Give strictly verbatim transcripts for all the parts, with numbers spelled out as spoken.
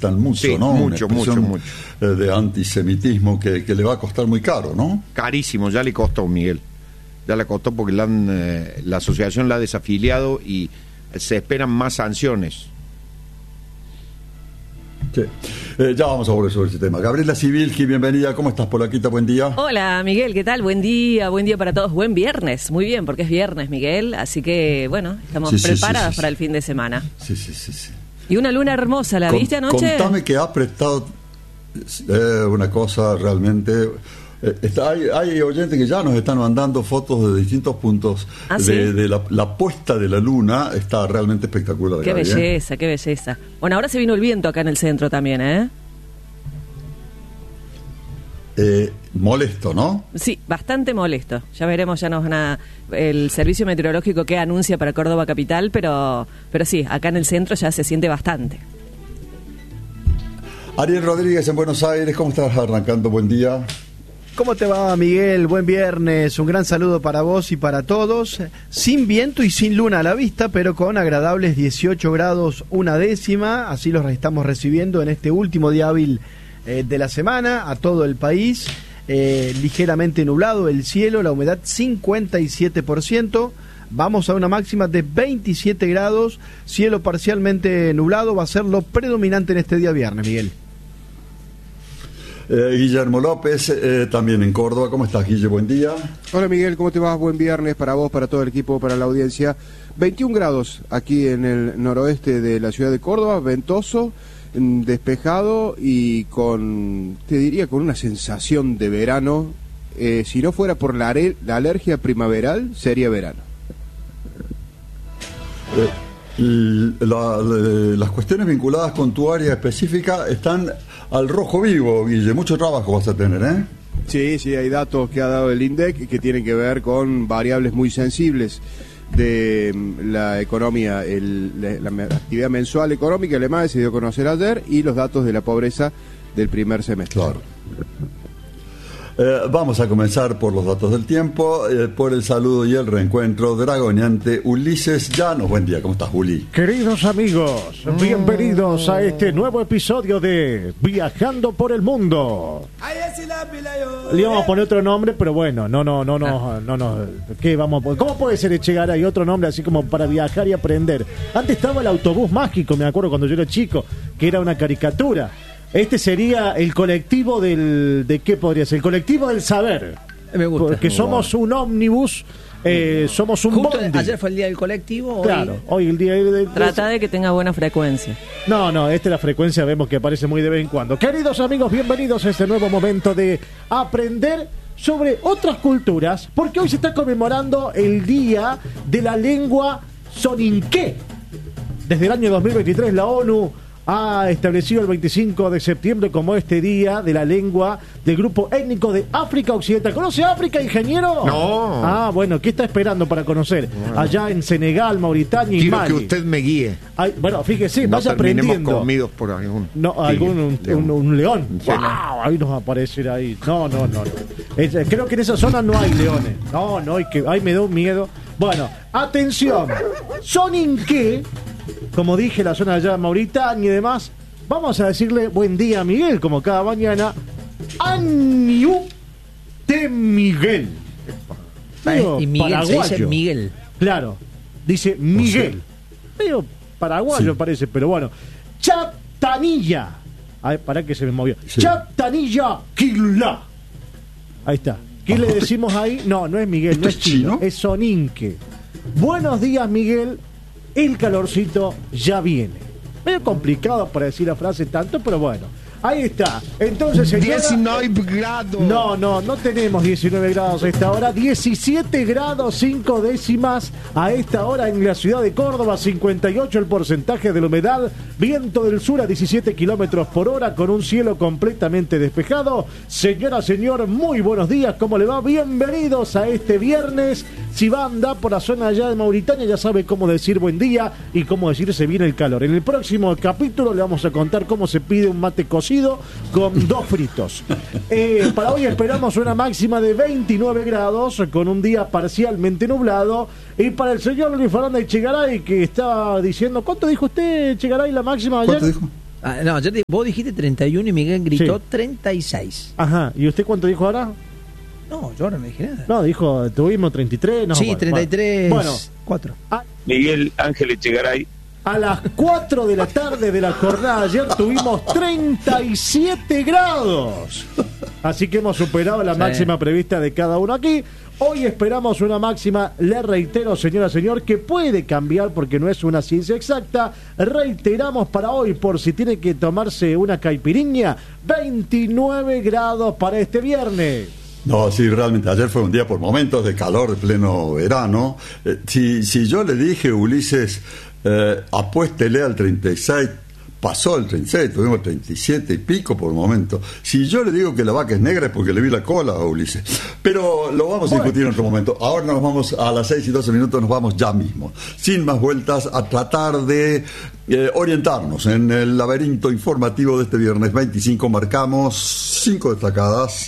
molestan mucho, sí, ¿no? mucho, mucho, mucho. De antisemitismo que, que le va a costar muy caro, ¿no? Carísimo, ya le costó, Miguel. Ya le costó porque la, han, eh, la asociación la ha desafiliado y se esperan más sanciones. Sí. Eh, ya vamos a volver sobre ese tema. Gabriela Sibilski, bienvenida. ¿Cómo estás, Polaquita? Buen día. Hola, Miguel, ¿qué tal? Buen día, buen día para todos. Buen viernes, muy bien, porque es viernes, Miguel. Así que, bueno, estamos sí, sí, preparadas sí, sí, para sí. el fin de semana. Sí, sí, sí, sí. Y una luna hermosa, ¿la Con, viste anoche? Contame que ha prestado eh, una cosa realmente... Eh, está, hay, hay oyentes que ya nos están mandando fotos de distintos puntos. ¿Ah, de, sí? de la, la puesta de la luna está realmente espectacular. Qué Gaby, belleza, ¿eh? qué belleza. Bueno, ahora se vino el viento acá en el centro también, ¿eh? Eh, molesto, ¿no? Sí, bastante molesto. Ya veremos, ya nos van a... el servicio meteorológico que anuncia para Córdoba capital, pero, pero sí, acá en el centro ya se siente bastante. Ariel Rodríguez en Buenos Aires, ¿cómo estás arrancando? Buen día. ¿Cómo te va, Miguel? Buen viernes, un gran saludo para vos y para todos. Sin viento y sin luna a la vista, pero con agradables dieciocho grados una décima, así los estamos recibiendo en este último día hábil eh, de la semana a todo el país. Eh, ligeramente nublado el cielo, la humedad cincuenta y siete por ciento. Vamos a una máxima de veintisiete grados, cielo parcialmente nublado, va a ser lo predominante en este día viernes, Miguel. Eh, Guillermo López, eh, también en Córdoba. ¿Cómo estás, Guille? Buen día. Hola, Miguel, ¿cómo te va? Buen viernes para vos, para todo el equipo, para la audiencia. veintiún grados aquí en el noroeste de la ciudad de Córdoba, ventoso, despejado y con, te diría, con una sensación de verano. Eh, si no fuera por la, la alergia primaveral, sería verano. Eh, la, la, las cuestiones vinculadas con tu área específica están al rojo vivo, Guille. Mucho trabajo vas a tener, ¿eh? Sí, sí, hay datos que ha dado el INDEC que tienen que ver con variables muy sensibles de la economía, el, la, la actividad mensual económica, el E M A E se dio a conocer ayer, y los datos de la pobreza del primer semestre. Claro. Eh, vamos a comenzar por los datos del tiempo, eh, por el saludo y el reencuentro dragoneante. Ulises Llanos, buen día, ¿cómo estás, Uli? Queridos amigos, bienvenidos a este nuevo episodio de Viajando por el Mundo. Le íbamos a poner otro nombre, pero bueno, no, no, no, no, no, no, ¿qué vamos a poner? ¿Cómo puede ser llegar ahí otro nombre así como para viajar y aprender? Antes estaba el autobús mágico, me acuerdo cuando yo era chico, que era una caricatura. Este sería el colectivo del... ¿de qué podría ser? El colectivo del saber. Me gusta. Porque somos un ómnibus, eh, somos un Justo bondi. ayer fue el día del colectivo. Claro, hoy, hoy el día de, de, Trata de que tenga buena frecuencia. No, no, esta es la frecuencia, vemos que aparece muy de vez en cuando. Queridos amigos, bienvenidos a este nuevo momento de aprender sobre otras culturas, porque hoy se está conmemorando el Día de la Lengua Soninké. Desde el año dos mil veintitrés la ONU ha establecido el veinticinco de septiembre como este día de la lengua del grupo étnico de África Occidental. ¿Conoce África, ingeniero? No. Ah, bueno, ¿qué está esperando para conocer? Allá en Senegal, Mauritania y Quiero Mali. que usted me guíe. Ay, bueno, fíjese, No vaya terminemos aprendiendo. comidos por algún No, algún un, león. un, un león. Sí. ¡Wow! Ahí nos va a aparecer ahí. No, no, no. no. Es, creo que en esa zona no hay leones. No, no, hay que, ay, me da un miedo. Bueno, atención. Soninké, como dije, la zona de allá de Mauritania y demás. Vamos a decirle buen día a Miguel, como cada mañana. Aniu de Miguel. Medio y Miguel se dice paraguayo. Miguel. Claro, dice Miguel. Medio paraguayo Sí. parece, pero bueno. Chatanilla. Ay, pará que se me movió. Sí. Chatanilla Quilá. Ahí está. ¿Qué le decimos ahí? No, no es Miguel, no es ¿Esto es chino, chino? es Soninké. Buenos días, Miguel. El calorcito ya viene. Medio complicado para decir la frase tanto, pero bueno. Ahí está. Entonces, señora... diecinueve grados. No, no, no tenemos diecinueve grados a esta hora. diecisiete grados cinco décimas a esta hora en la ciudad de Córdoba. cincuenta y ocho el porcentaje de la humedad. Viento del sur a diecisiete kilómetros por hora con un cielo completamente despejado. Señora, señor, muy buenos días. ¿Cómo le va? Bienvenidos a este viernes. Si va a andar por la zona allá de Mauritania, ya sabe cómo decir buen día y cómo decir se viene el calor. En el próximo capítulo le vamos a contar cómo se pide un mate cocido con dos fritos. Eh, para hoy esperamos una máxima de veintinueve grados con un día parcialmente nublado. Y para el señor Luis Fernando Echegaray, que estaba diciendo, ¿cuánto dijo usted, Echegaray, la máxima ayer? ¿Cuánto dijo? Ah, no, yo te, vos dijiste treinta y uno y Miguel gritó Sí. treinta y seis. Ajá, ¿y usted cuánto dijo ahora? No, yo ahora no dije nada. No, dijo, tuvimos treinta y tres. No, sí, bueno, treinta y tres. Bueno, cuatro. a, Miguel Ángel Echegaray. a las cuatro de la tarde de la jornada de ayer tuvimos treinta y siete grados. Así que hemos superado la Sí. máxima prevista de cada uno aquí. Hoy esperamos una máxima, le reitero, señora, señor, que puede cambiar porque no es una ciencia exacta. Reiteramos para hoy, por si tiene que tomarse una caipirinha, veintinueve grados para este viernes. No, sí, realmente ayer fue un día por momentos de calor de pleno verano. Eh, si, si yo le dije, Ulises, eh, apuéstele al treinta y seis, pasó el treinta y seis, tuvimos treinta y siete y pico por momento. Si yo le digo que la vaca es negra es porque le vi la cola a Ulises. Pero lo vamos a discutir en otro momento. Ahora nos vamos a las seis y doce minutos, nos vamos ya mismo. Sin más vueltas, a tratar de eh, orientarnos en el laberinto informativo de este viernes veinticinco. Marcamos cinco destacadas.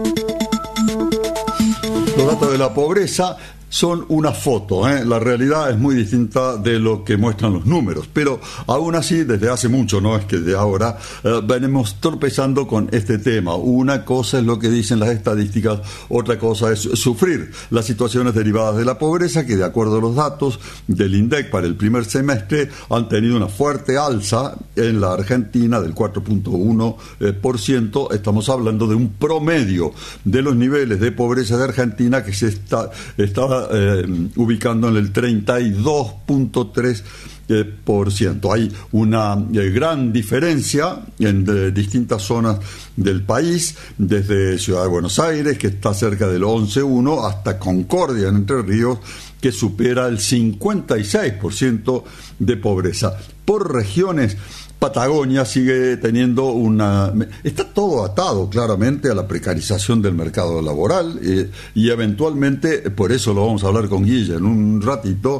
Los datos de la pobreza son una foto, ¿eh? La realidad es muy distinta de lo que muestran los números, pero aún así, desde hace mucho, no es que de ahora, eh, venimos tropezando con este tema. Una cosa es lo que dicen las estadísticas, otra cosa es sufrir las situaciones derivadas de la pobreza, que de acuerdo a los datos del INDEC para el primer semestre han tenido una fuerte alza en la Argentina del cuatro punto uno por ciento. Estamos hablando de un promedio de los niveles de pobreza de Argentina que se está, está Eh, ubicando en el treinta y dos punto tres eh, por ciento. Hay una eh, gran diferencia en de, distintas zonas del país, desde Ciudad de Buenos Aires, que está cerca del once punto uno, hasta Concordia, en Entre Ríos, que supera el cincuenta y seis por ciento de pobreza. Por regiones, Patagonia sigue teniendo una... Está todo atado claramente a la precarización del mercado laboral eh, y eventualmente, por eso lo vamos a hablar con Guille en un ratito,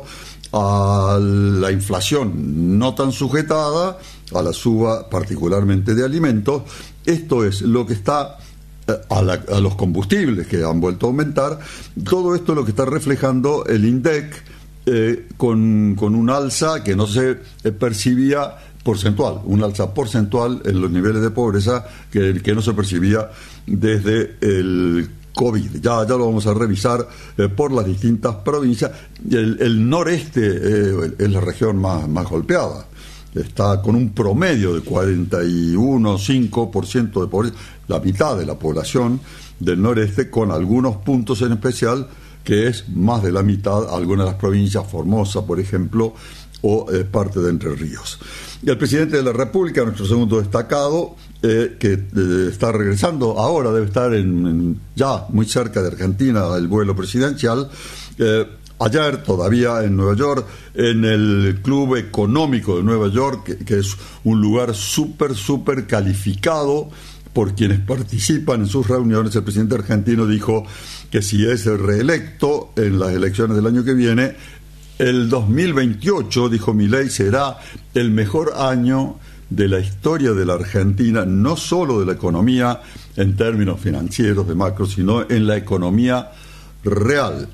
a la inflación no tan sujetada, a la suba particularmente de alimentos. Esto es lo que está... A, la, a los combustibles que han vuelto a aumentar. Todo esto es lo que está reflejando el INDEC eh, con, con un alza que no se eh, percibía porcentual, un alza porcentual en los niveles de pobreza que, que no se percibía desde el COVID. Ya, ya lo vamos a revisar eh, por las distintas provincias. El, el noreste eh, es la región más, más golpeada. Está con un promedio de cuarenta y uno coma cinco por ciento de pobreza, la mitad de la población del noreste, con algunos puntos en especial que es más de la mitad, algunas de las provincias, Formosa, por ejemplo, o eh, parte de Entre Ríos. Y el presidente de la República, nuestro segundo destacado, eh, que eh, está regresando ahora, debe estar en, en, ya muy cerca de Argentina, el vuelo presidencial. Eh, ayer todavía en Nueva York, en el Club Económico de Nueva York, que, que es un lugar súper, súper calificado por quienes participan en sus reuniones, el presidente argentino dijo que si es reelecto en las elecciones del año que viene, el dos mil veintiocho, dijo Milei, será el mejor año de la historia de la Argentina, no solo de la economía en términos financieros, de macro, sino en la economía real.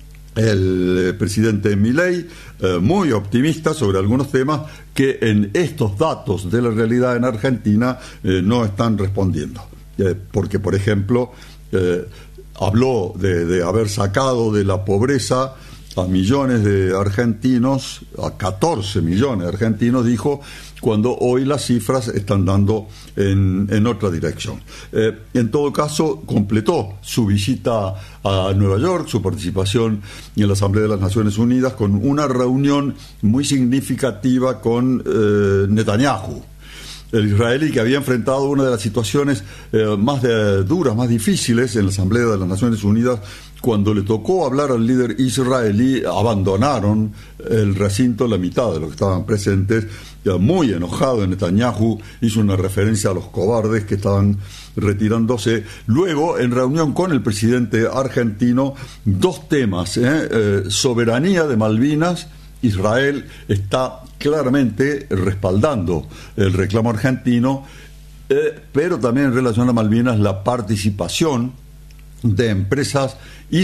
El eh, presidente Milei, eh, muy optimista sobre algunos temas que en estos datos de la realidad en Argentina eh, no están respondiendo. Eh, porque, por ejemplo, eh, habló de, de haber sacado de la pobreza a millones de argentinos, a catorce millones de argentinos, dijo, cuando hoy las cifras están dando en, en otra dirección. Eh, en todo caso, completó su visita a Nueva York, su participación en la Asamblea de las Naciones Unidas, con una reunión muy significativa con eh, Netanyahu, el israelí que había enfrentado una de las situaciones eh, más de, duras, más difíciles en la Asamblea de las Naciones Unidas. Cuando le tocó hablar al líder israelí, abandonaron el recinto la mitad de los que estaban presentes. Ya muy enojado, Netanyahu hizo una referencia a los cobardes que estaban retirándose. Luego, en reunión con el presidente argentino, dos temas, ¿eh? Eh, soberanía de Malvinas. Israel está claramente respaldando el reclamo argentino, eh, pero también en relación a Malvinas, la participación de empresas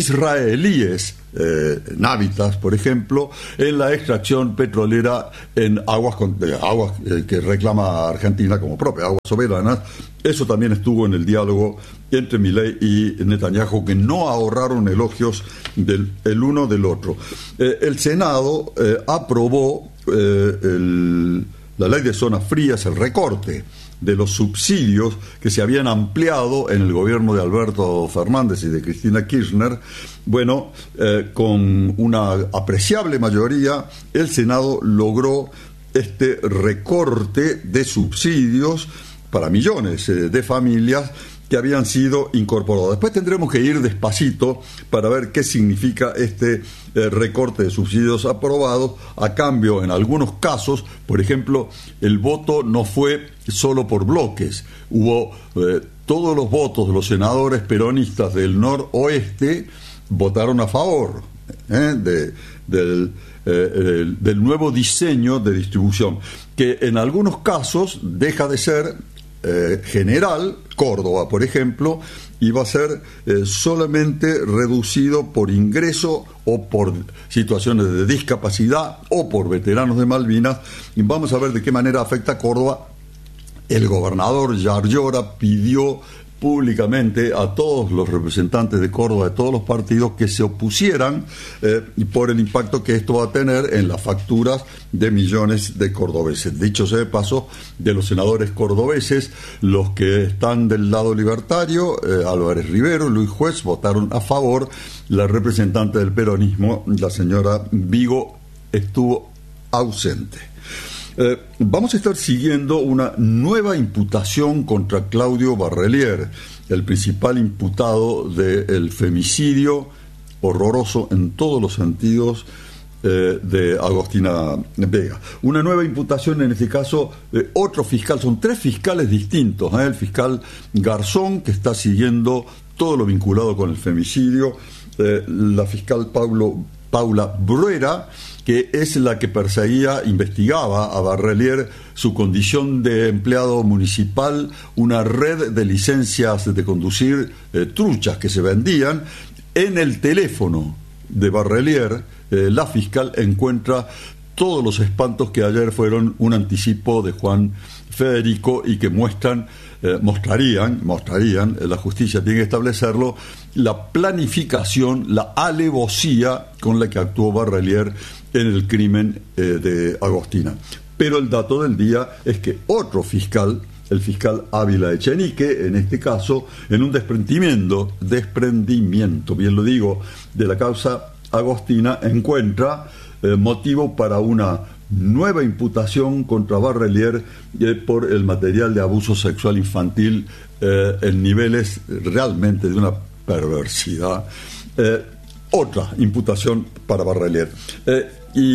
israelíes, eh, Navitas, por ejemplo, en la extracción petrolera en aguas, con, eh, aguas eh, que reclama Argentina como propia, aguas soberanas. Eso también estuvo en el diálogo entre Milei y Netanyahu, que no ahorraron elogios del el uno del otro. Eh, el Senado eh, aprobó eh, el, la ley de zonas frías, el recorte de los subsidios que se habían ampliado en el gobierno de Alberto Fernández y de Cristina Kirchner. Bueno, eh, con una apreciable mayoría, el Senado logró este recorte de subsidios para millones eh, de familias que habían sido incorporados. Después tendremos que ir despacito para ver qué significa este eh, recorte de subsidios aprobados. A cambio, en algunos casos, por ejemplo, el voto no fue solo por bloques. Hubo eh, todos los votos de los senadores peronistas del noroeste votaron a favor eh, de, del, eh, el, del nuevo diseño de distribución, que en algunos casos deja de ser Eh, general. Córdoba, por ejemplo, iba a ser eh, solamente reducido por ingreso o por situaciones de discapacidad o por veteranos de Malvinas, y vamos a ver de qué manera afecta a Córdoba. El gobernador Yarlora pidió públicamente a todos los representantes de Córdoba, de todos los partidos, que se opusieran eh, por el impacto que esto va a tener en las facturas de millones de cordobeses. Dicho sea de paso, de los senadores cordobeses, los que están del lado libertario, eh, Álvarez Rivero, Luis Juez, votaron a favor. La representante del peronismo, la señora Vigo, estuvo ausente. Eh, vamos a estar siguiendo una nueva imputación contra Claudio Barrelier, el principal imputado del femicidio horroroso en todos los sentidos eh, de Agostina Vega. Una nueva imputación, en este caso, de otro fiscal. Son tres fiscales distintos, ¿eh? El fiscal Garzón, que está siguiendo todo lo vinculado con el femicidio, eh, la fiscal Paulo, Paula Bruera, que es la que perseguía, investigaba a Barrelier, su condición de empleado municipal, una red de licencias de conducir eh, truchas que se vendían. En el teléfono de Barrelier, eh, la fiscal encuentra todos los espantos que ayer fueron un anticipo de Juan Federico y que muestran, eh, mostrarían, mostrarían, eh, la justicia tiene que establecerlo, la planificación, la alevosía con la que actuó Barrelier en el crimen eh, de Agostina. Pero el dato del día es que otro fiscal, el fiscal Ávila Echenique, en este caso, en un desprendimiento, desprendimiento, bien lo digo, de la causa Agostina, encuentra eh, motivo para una nueva imputación contra Barrelier eh, por el material de abuso sexual infantil eh, en niveles realmente de una perversidad. Eh, otra imputación para Barrelier. Eh,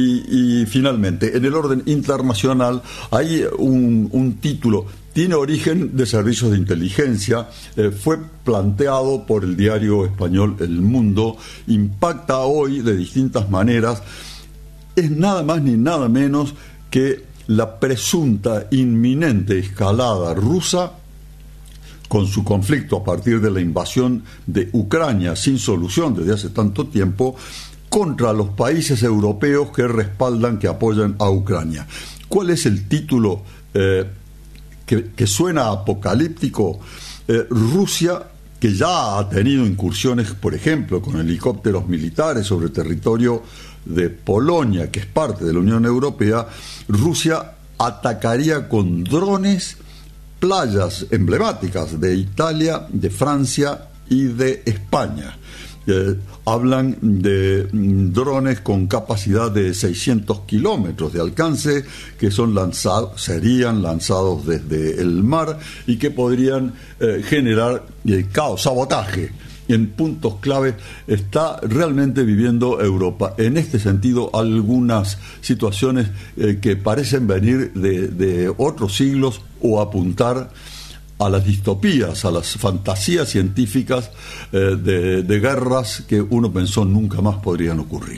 y, y finalmente, en el orden internacional hay un, un título, tiene origen de servicios de inteligencia, eh, fue planteado por el diario español El Mundo, impacta hoy de distintas maneras. Es nada más ni nada menos que la presunta inminente escalada rusa con su conflicto a partir de la invasión de Ucrania sin solución desde hace tanto tiempo contra los países europeos que respaldan, que apoyan a Ucrania. ¿Cuál es el título eh, que, que suena apocalíptico? Eh, Rusia, que ya ha tenido incursiones, por ejemplo, con helicópteros militares sobre territorio de Polonia, que es parte de la Unión Europea, Rusia atacaría con drones playas emblemáticas de Italia, de Francia y de España. Eh, hablan de mm, drones con capacidad de seiscientos kilómetros de alcance que son lanzados, serían lanzados desde el mar y que podrían eh, generar eh, caos, sabotaje en puntos clave. Está realmente viviendo Europa en este sentido algunas situaciones eh, que parecen venir de, de otros siglos o apuntar a las distopías, a las fantasías científicas eh, de, de guerras que uno pensó nunca más podrían ocurrir.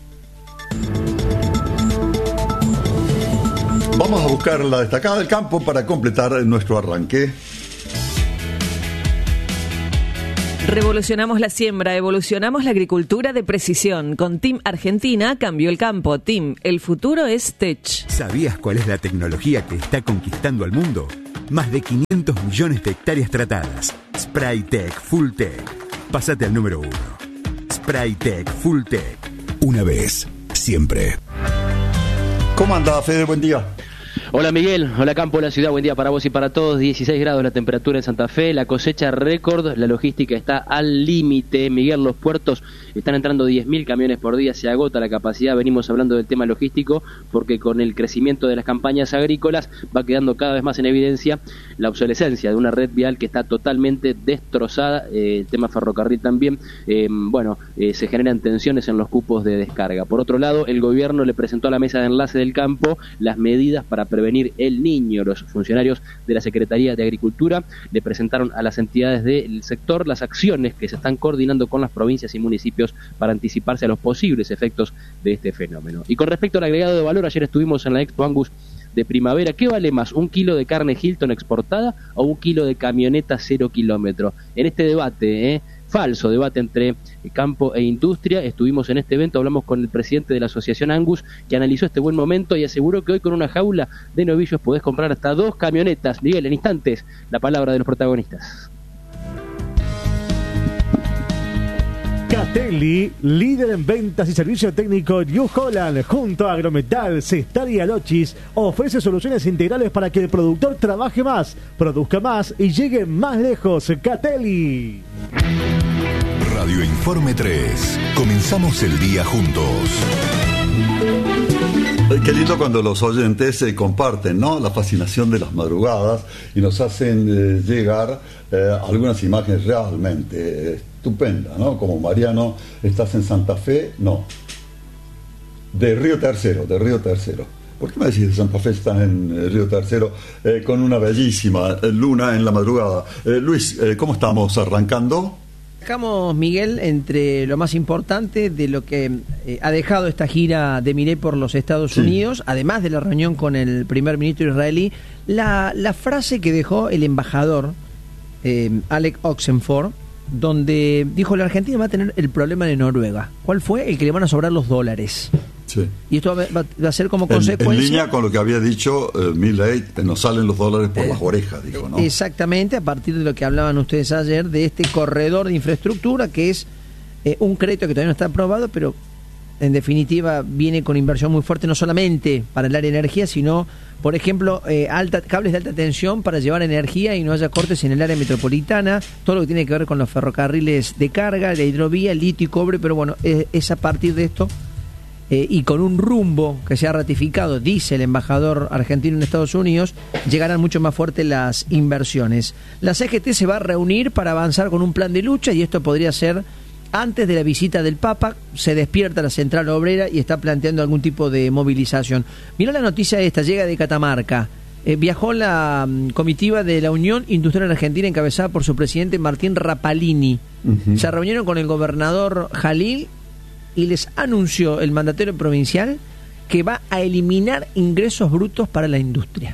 Vamos a buscar la destacada del campo para completar nuestro arranque. Revolucionamos la siembra, evolucionamos la agricultura de precisión. Con Team Argentina cambió el campo. Team, el futuro es Tech. ¿Sabías cuál es la tecnología que está conquistando al mundo? Más de quinientos millones de hectáreas tratadas. Spraytec Full Tech. Pásate al número uno. Spraytec Full Tech. Una vez, siempre. ¿Cómo anda, Fede? Buen día. Hola Miguel, hola Campo, la ciudad, buen día para vos y para todos. dieciséis grados la temperatura en Santa Fe, la cosecha récord, la logística está al límite. Miguel, los puertos están entrando diez mil camiones por día, se agota la capacidad. Venimos hablando del tema logístico porque con el crecimiento de las campañas agrícolas va quedando cada vez más en evidencia la obsolescencia de una red vial que está totalmente destrozada. Eh, el tema ferrocarril también, eh, bueno, eh, se generan tensiones en los cupos de descarga. Por otro lado, el gobierno le presentó a la mesa de enlace del campo las medidas para prevenir el niño. Los funcionarios de la Secretaría de Agricultura le presentaron a las entidades del sector las acciones que se están coordinando con las provincias y municipios para anticiparse a los posibles efectos de este fenómeno. Y con respecto al agregado de valor, ayer estuvimos en la Expo Angus de primavera. ¿Qué vale más, un kilo de carne Hilton exportada o un kilo de camioneta cero kilómetro? En este debate, ¿eh? falso debate entre campo e industria, estuvimos en este evento, hablamos con el presidente de la Asociación Angus, que analizó este buen momento y aseguró que hoy con una jaula de novillos podés comprar hasta dos camionetas. Miguel, en instantes, la palabra de los protagonistas. Catelli, líder en ventas y servicio técnico New Holland, junto a Agrometal, Cestar y Alochis, ofrece soluciones integrales para que el productor trabaje más, produzca más y llegue más lejos. Catelli. Radio Informe tres. Comenzamos el día juntos. Qué lindo cuando los oyentes eh, comparten, ¿no?, la fascinación de las madrugadas y nos hacen eh, llegar eh, algunas imágenes realmente eh, estupendas, ¿no? Como Mariano, ¿estás en Santa Fe? No. De Río Tercero, de Río Tercero. ¿Por qué me decís de Santa Fe? Están en eh, Río Tercero eh, con una bellísima eh, luna en la madrugada. Eh, Luis, eh, ¿cómo estamos arrancando? Dejamos, Miguel, entre lo más importante de lo que eh, ha dejado esta gira de Milei por los Estados sí. Unidos, además de la reunión con el primer ministro israelí, la, la frase que dejó el embajador eh, Alex Oxenford, donde dijo: la Argentina va a tener el problema de Noruega. ¿Cuál fue? El que le van a sobrar los dólares. Sí. Y esto va, va, va a ser como consecuencia. En, en línea con lo que había dicho eh, Milei, nos salen los dólares por eh, las orejas, dijo, ¿no? Exactamente, a partir de lo que hablaban ustedes ayer, de este corredor de infraestructura que es eh, un crédito que todavía no está aprobado, pero en definitiva viene con inversión muy fuerte, no solamente para el área de energía, sino, por ejemplo, eh, alta, cables de alta tensión para llevar energía y no haya cortes en el área metropolitana, todo lo que tiene que ver con los ferrocarriles de carga, la hidrovía, litio y cobre, pero bueno, es, es a partir de esto. Eh, y con un rumbo que se ha ratificado, dice el embajador argentino en Estados Unidos, llegarán mucho más fuertes las inversiones. La C G T se va a reunir para avanzar con un plan de lucha y esto podría ser antes de la visita del Papa. Se despierta la central obrera y está planteando algún tipo de movilización. Mirá la noticia esta, llega de Catamarca. Eh, viajó la um, comitiva de la Unión Industrial Argentina encabezada por su presidente Martín Rapalini. Uh-huh. Se reunieron con el gobernador Jalil y les anunció el mandatario provincial que va a eliminar ingresos brutos para la industria.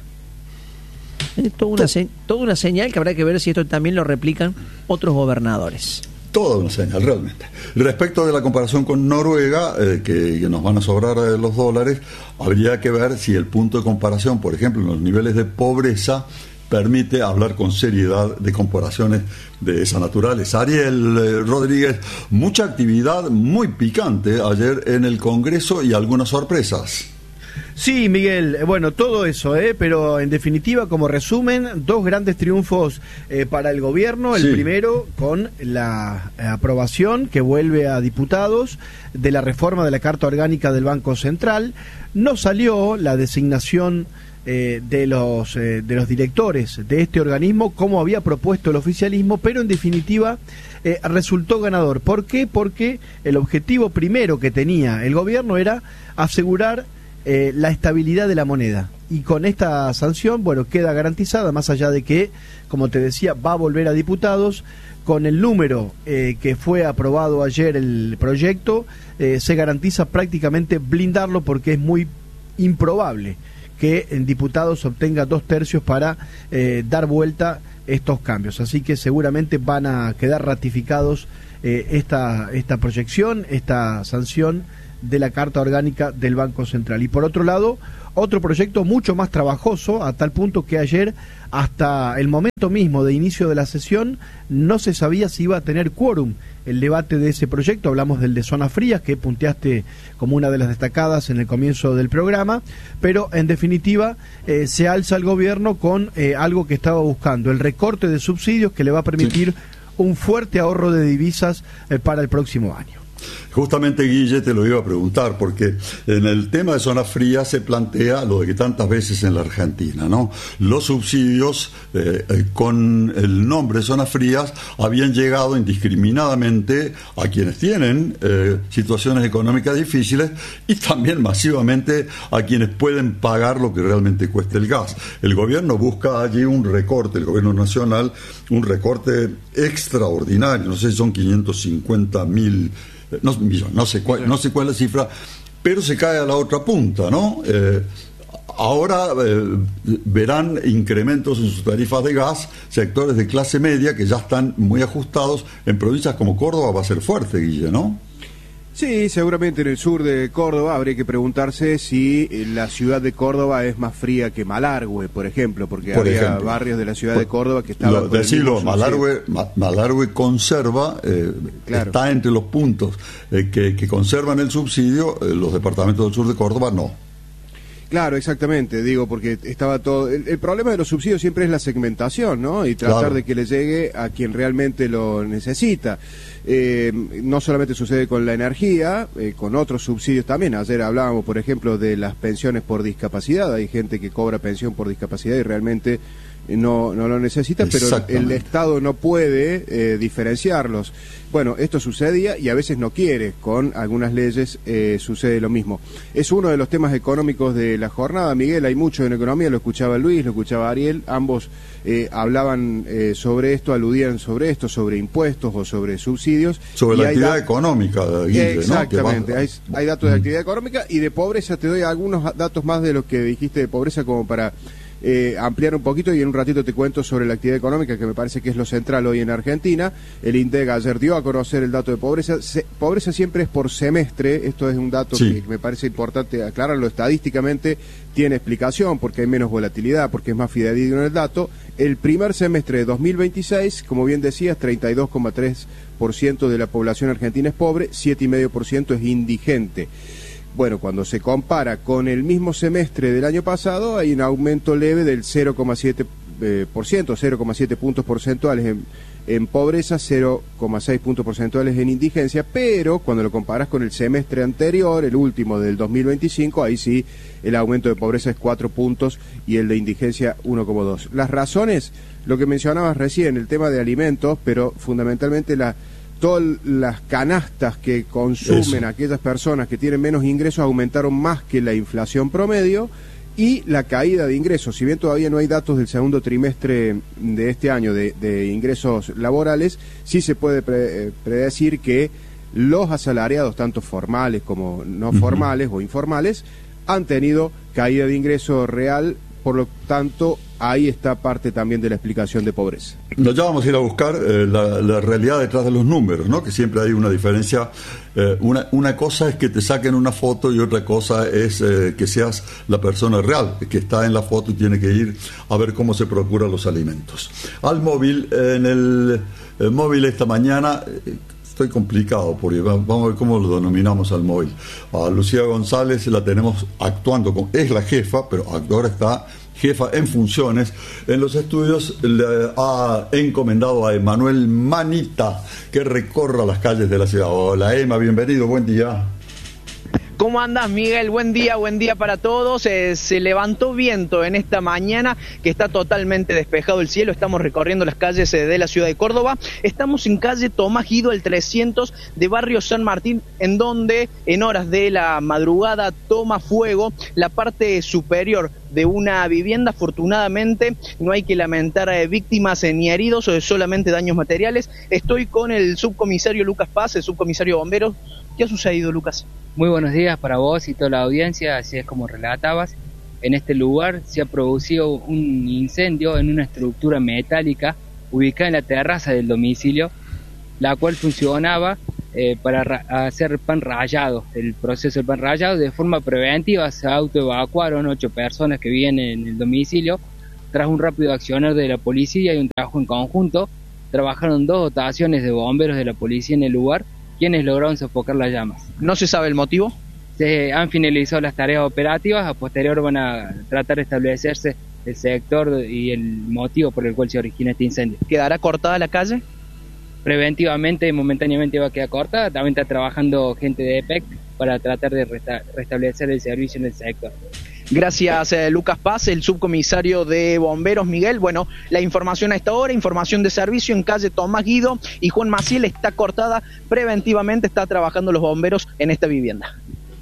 Es toda una, se- toda una señal que habrá que ver si esto también lo replican otros gobernadores. Toda una señal, realmente. Respecto de la comparación con Noruega, eh, que, que nos van a sobrar eh, los dólares, habría que ver si el punto de comparación, por ejemplo, en los niveles de pobreza, permite hablar con seriedad de comparaciones de esa naturaleza. Ariel eh, Rodríguez, mucha actividad muy picante ayer en el Congreso y algunas sorpresas. Sí, Miguel, bueno, todo eso, ¿eh? Pero en definitiva, como resumen, dos grandes triunfos eh, para el gobierno. El sí. primero con la aprobación que vuelve a diputados de la reforma de la Carta Orgánica del Banco Central. No salió la designación eh, de los eh, de los directores de este organismo como había propuesto el oficialismo, pero en definitiva eh, resultó ganador. ¿Por qué? Porque el objetivo primero que tenía el gobierno era asegurar Eh, la estabilidad de la moneda, y con esta sanción, bueno, queda garantizada, más allá de que, como te decía, va a volver a diputados. Con el número eh, que fue aprobado ayer el proyecto, eh, se garantiza prácticamente blindarlo, porque es muy improbable que en diputados obtenga dos tercios para eh, dar vuelta estos cambios. Así que seguramente van a quedar ratificados eh, esta, esta proyección, esta sanción de la Carta Orgánica del Banco Central. Y por otro lado, otro proyecto mucho más trabajoso, a tal punto que ayer, hasta el momento mismo de inicio de la sesión, no se sabía si iba a tener quórum el debate de ese proyecto. Hablamos del de zonas frías, que punteaste como una de las destacadas en el comienzo del programa, pero en definitiva eh, se alza el gobierno con eh, algo que estaba buscando, el recorte de subsidios que le va a permitir sí. un fuerte ahorro de divisas eh, para el próximo año. Justamente, Guille, te lo iba a preguntar, porque en el tema de zonas frías se plantea lo de que tantas veces en la Argentina, ¿no? Los subsidios eh, eh, con el nombre de zonas frías habían llegado indiscriminadamente a quienes tienen eh, situaciones económicas difíciles y también masivamente a quienes pueden pagar lo que realmente cuesta el gas. El gobierno busca allí un recorte, el gobierno nacional, un recorte extraordinario, no sé si son quinientos cincuenta mil No, no sé cuál, no sé cuál es la cifra, pero se cae a la otra punta, ¿no? Eh, ahora eh, verán incrementos en sus tarifas de gas sectores de clase media que ya están muy ajustados. En provincias como Córdoba va a ser fuerte, Guille, ¿no? Sí, seguramente en el sur de Córdoba habría que preguntarse si la ciudad de Córdoba es más fría que Malargüe, por ejemplo, porque por había ejemplo, barrios de la ciudad por, de Córdoba que estaban... Decirlo, Malargüe, Malargüe conserva, eh, claro. está entre los puntos eh, que, que conservan el subsidio, eh, los departamentos del sur de Córdoba no. Claro, exactamente, digo, porque estaba todo... El, el problema de los subsidios siempre es la segmentación, ¿no? Y tratar claro. de que le llegue a quien realmente lo necesita. Eh, no solamente sucede con la energía, eh, con otros subsidios también. Ayer hablábamos, por ejemplo, de las pensiones por discapacidad. Hay gente que cobra pensión por discapacidad y realmente no, no lo necesita, pero el Estado no puede eh, diferenciarlos. Bueno, esto sucedía y a veces no quiere, con algunas leyes eh, sucede lo mismo. Es uno de los temas económicos de la jornada, Miguel, hay mucho en economía, lo escuchaba Luis, lo escuchaba Ariel, ambos eh, hablaban eh, sobre esto, aludían sobre esto, sobre impuestos o sobre subsidios. Sobre la actividad económica, Guille, exactamente, ¿no? hay, hay datos de actividad económica y de pobreza, te doy algunos datos más de lo que dijiste de pobreza como para... Eh, ampliar un poquito y en un ratito te cuento sobre la actividad económica, que me parece que es lo central hoy en Argentina. El INDEC ayer dio a conocer el dato de pobreza. Se, pobreza siempre es por semestre, esto es un dato sí. que me parece importante aclararlo. Estadísticamente tiene explicación porque hay menos volatilidad, porque es más fidedigno el dato. El primer semestre de dos mil veintiséis, como bien decías, treinta y dos coma tres por ciento de la población argentina es pobre, siete coma cinco por ciento es indigente. Bueno, cuando se compara con el mismo semestre del año pasado, hay un aumento leve del cero coma siete por ciento, cero coma siete puntos porcentuales en, en pobreza, cero coma seis puntos porcentuales en indigencia, pero cuando lo comparas con el semestre anterior, el último del dos mil veinticinco, ahí sí el aumento de pobreza es cuatro puntos y el de indigencia uno coma dos. Las razones, lo que mencionabas recién, el tema de alimentos, pero fundamentalmente la... todas las canastas que consumen Eso. aquellas personas que tienen menos ingresos aumentaron más que la inflación promedio y la caída de ingresos. Si bien todavía no hay datos del segundo trimestre de este año de, de ingresos laborales, sí se puede pre, predecir que los asalariados, tanto formales como no uh-huh. formales o informales, han tenido caída de ingreso real. Por lo tanto, ahí está parte también de la explicación de pobreza. Nos ya vamos a ir a buscar eh, la, la realidad detrás de los números, ¿no? Que siempre hay una diferencia. Eh, una, una cosa es que te saquen una foto y otra cosa es eh, que seas la persona real, que está en la foto y tiene que ir a ver cómo se procuran los alimentos. Al móvil, en el, el móvil esta mañana... Eh, Estoy complicado, porque vamos a ver cómo lo denominamos al móvil. A Lucía González la tenemos actuando, con, es la jefa, pero ahora está jefa en funciones. En los estudios le ha encomendado a Emanuel Manita que recorra las calles de la ciudad. Hola, Emma, bienvenido, buen día. ¿Cómo andás, Miguel? Buen día, buen día para todos. Eh, se levantó viento en esta mañana, que está totalmente despejado el cielo. Estamos recorriendo las calles eh, de la ciudad de Córdoba. Estamos en calle Tomás Guido, el trescientos de barrio San Martín, en donde en horas de la madrugada toma fuego la parte superior de una vivienda. Afortunadamente no hay que lamentar eh, víctimas eh, ni heridos, o solamente daños materiales. Estoy con el subcomisario Lucas Paz, el subcomisario de bomberos. ¿Qué ha sucedido, Lucas? Muy buenos días para vos y toda la audiencia, así es como relatabas. en este lugar se ha producido un incendio en una estructura metálica ubicada en la terraza del domicilio, la cual funcionaba eh, para ra- hacer pan rallado. El proceso del pan rallado, de forma preventiva, se autoevacuaron ocho personas que vivían en el domicilio. Tras un rápido accionar de la policía y un trabajo en conjunto, trabajaron dos dotaciones de bomberos de la policía en el lugar, quienes lograron sofocar las llamas. ¿No se sabe el motivo? Se han finalizado las tareas operativas, a posterior van a tratar de establecerse el sector y el motivo por el cual se origina este incendio. ¿Quedará cortada la calle? Preventivamente, momentáneamente va a quedar cortada. También está trabajando gente de E P E C para tratar de resta- restablecer el servicio en el sector. Gracias, eh, Lucas Paz, el subcomisario de Bomberos. Miguel, bueno, la información a esta hora, información de servicio en calle Tomás Guido y Juan Maciel, está cortada preventivamente, está trabajando los bomberos en esta vivienda.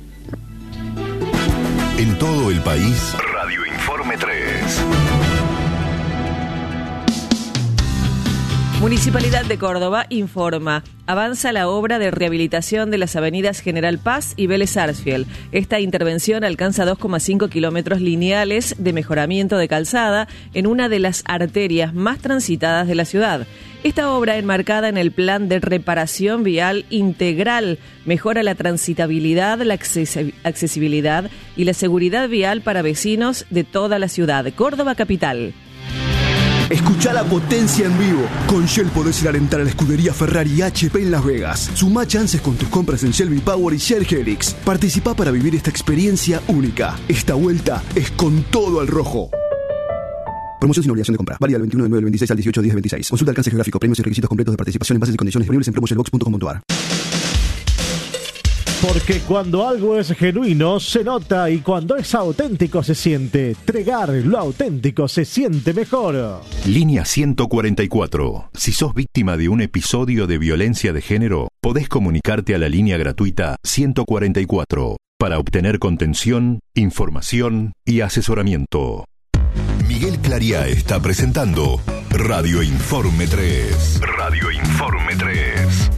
En todo el país, Radio Informe tres. Municipalidad de Córdoba informa. Avanza la obra de rehabilitación de las avenidas General Paz y Vélez Sarsfield. Esta intervención alcanza dos coma cinco kilómetros lineales de mejoramiento de calzada en una de las arterias más transitadas de la ciudad. Esta obra, enmarcada en el plan de reparación vial integral, mejora la transitabilidad, la acces- accesibilidad y la seguridad vial para vecinos de toda la ciudad. Córdoba capital. Escucha la potencia en vivo. Con Shell podés ir a alentar a la escudería Ferrari y H P en Las Vegas. Sumá chances con tus compras en Shell V-Power y Shell Helix. Participá para vivir esta experiencia única. Esta vuelta es con todo al rojo. Promoción sin obligación de compra. Válida del veintiuno de nueve del veintiséis al dieciocho de diez del veintiséis. Consulta alcance geográfico, premios y requisitos completos de participación en bases y condiciones disponibles en promotionbox punto com punto a r. Porque cuando algo es genuino se nota y cuando es auténtico se siente. Tregar, lo auténtico se siente mejor. Línea ciento cuarenta y cuatro. Si sos víctima de un episodio de violencia de género, podés comunicarte a la línea gratuita ciento cuarenta y cuatro para obtener contención, información y asesoramiento. Miguel Clariá está presentando Radio Informe tres. Radio Informe tres.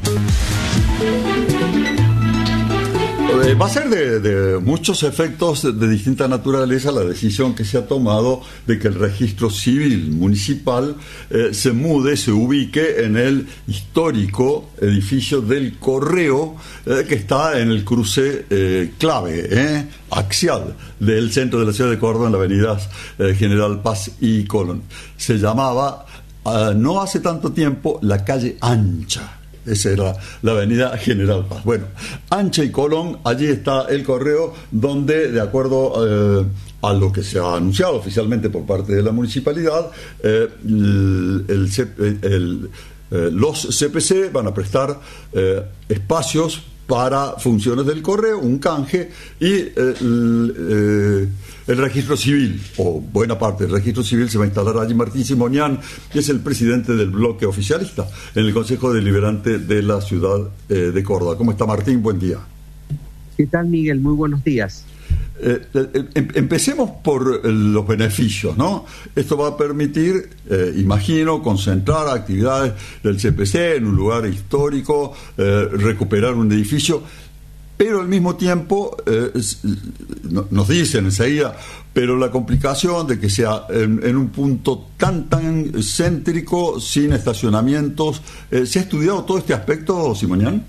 Eh, va a ser de, de muchos efectos de, de distinta naturaleza la decisión que se ha tomado de que el registro civil municipal eh, se mude, se ubique en el histórico edificio del Correo, eh, que está en el cruce eh, clave, eh, axial del centro de la ciudad de Córdoba, en la avenida eh, General Paz y Colón. Se llamaba, uh, no hace tanto tiempo, la calle Ancha. Esa era la avenida General Paz. Bueno, Ancha y Colón, allí está el Correo, donde, de acuerdo eh, a lo que se ha anunciado oficialmente por parte de la municipalidad, eh, el, el, el, el, eh, los C P C van a prestar eh, espacios para funciones del correo, un canje y eh, el, eh, el registro civil, o buena parte del registro civil, se va a instalar allí. Martín Simonian, que es el presidente del bloque oficialista en el Consejo Deliberante de la ciudad eh, de Córdoba. ¿Cómo está, Martín? Buen día. ¿Qué tal, Miguel? Muy buenos días. Eh, eh, em, empecemos por eh, los beneficios, ¿no? Esto va a permitir, eh, imagino, concentrar actividades del C P C en un lugar histórico, eh, recuperar un edificio, pero al mismo tiempo, eh, no, nos dicen enseguida, pero la complicación de que sea en, en un punto tan, tan céntrico, sin estacionamientos. Eh, ¿Se ha estudiado todo este aspecto, Simonian?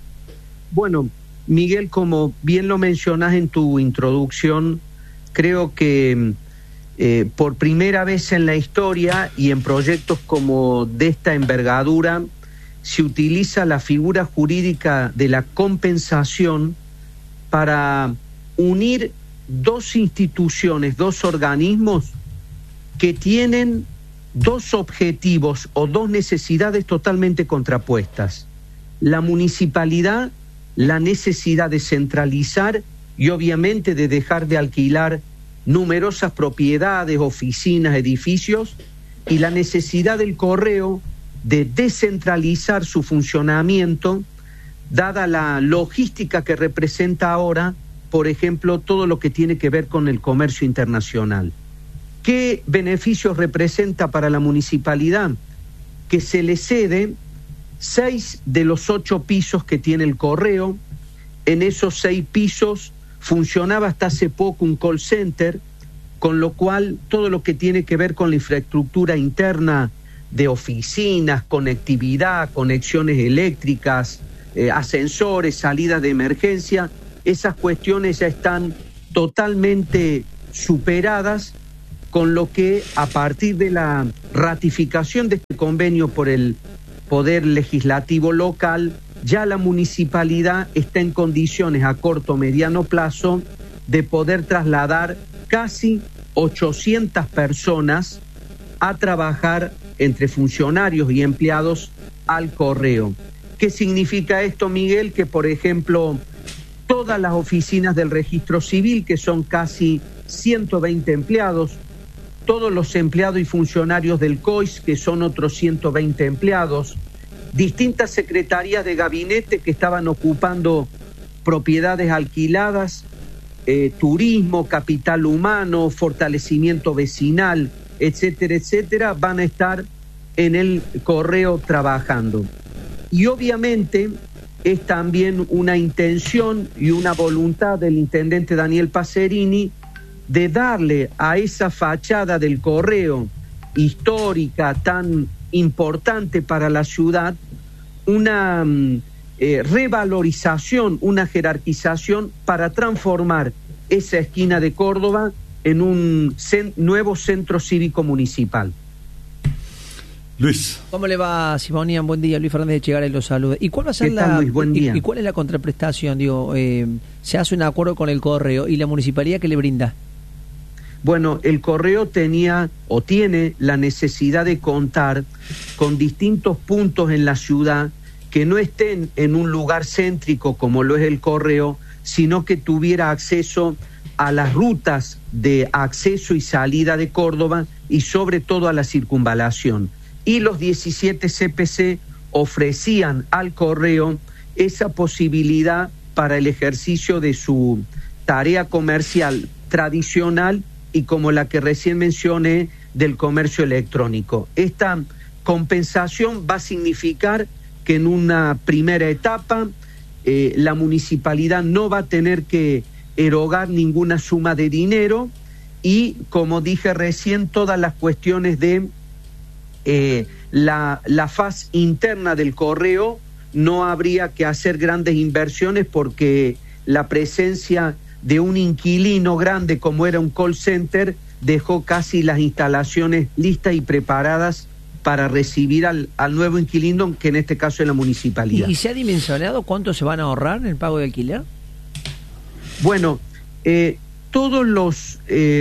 Bueno, Miguel, como bien lo mencionas en tu introducción, creo que eh, por primera vez en la historia y en proyectos como de esta envergadura, se utiliza la figura jurídica de la compensación para unir dos instituciones, dos organismos que tienen dos objetivos o dos necesidades totalmente contrapuestas. La municipalidad, la necesidad de centralizar y obviamente de dejar de alquilar numerosas propiedades, oficinas, edificios, y la necesidad del correo de descentralizar su funcionamiento, dada la logística que representa ahora, por ejemplo, todo lo que tiene que ver con el comercio internacional. ¿Qué beneficios representa para la municipalidad? Que se le cede seis de los ocho pisos que tiene el correo. En esos seis pisos funcionaba hasta hace poco un call center con lo cual todo lo que tiene que ver con la infraestructura interna de oficinas, conectividad, conexiones eléctricas, eh, ascensores, salidas de emergencia, esas cuestiones ya están totalmente superadas, con lo que a partir de la ratificación de este convenio por el Poder Legislativo local, ya la municipalidad está en condiciones a corto o mediano plazo de poder trasladar casi ochocientas personas a trabajar entre funcionarios y empleados al correo. ¿Qué significa esto, Miguel? Que, por ejemplo, todas las oficinas del registro civil, que son casi ciento veinte empleados, todos los empleados y funcionarios del C O I S, que son otros ciento veinte empleados, distintas secretarías de gabinete que estaban ocupando propiedades alquiladas, eh, turismo, capital humano, fortalecimiento vecinal, etcétera, etcétera, van a estar en el correo trabajando. Y obviamente es también una intención y una voluntad del intendente Daniel Pacerini de darle a esa fachada del correo histórica tan importante para la ciudad una eh, revalorización, una jerarquización para transformar esa esquina de Córdoba en un cen- nuevo centro cívico municipal. Luis. ¿Cómo le va, Simonian? Buen día, Luis Fernández de Chegaray los saluda. ¿Y cuál va a ser ¿Qué tal, la Luis? Buen día. Y, y cuál es la contraprestación? Digo, eh, se hace un acuerdo con el correo y la municipalidad, ¿qué le brinda? Bueno, el correo tenía o tiene la necesidad de contar con distintos puntos en la ciudad que no estén en un lugar céntrico como lo es el correo, sino que tuviera acceso a las rutas de acceso y salida de Córdoba y sobre todo a la circunvalación. Y los diecisiete C P C ofrecían al correo esa posibilidad para el ejercicio de su tarea comercial tradicional y como la que recién mencioné del comercio electrónico. Esta compensación va a significar que en una primera etapa eh, la municipalidad no va a tener que erogar ninguna suma de dinero y, como dije recién, todas las cuestiones de eh, la, la faz interna del correo no habría que hacer grandes inversiones porque la presencia de un inquilino grande como era un call center dejó casi las instalaciones listas y preparadas para recibir al, al nuevo inquilino, que en este caso es la municipalidad. ¿Y, ¿Y se ha dimensionado cuánto se van a ahorrar en el pago de alquiler? Bueno, eh, todos los eh,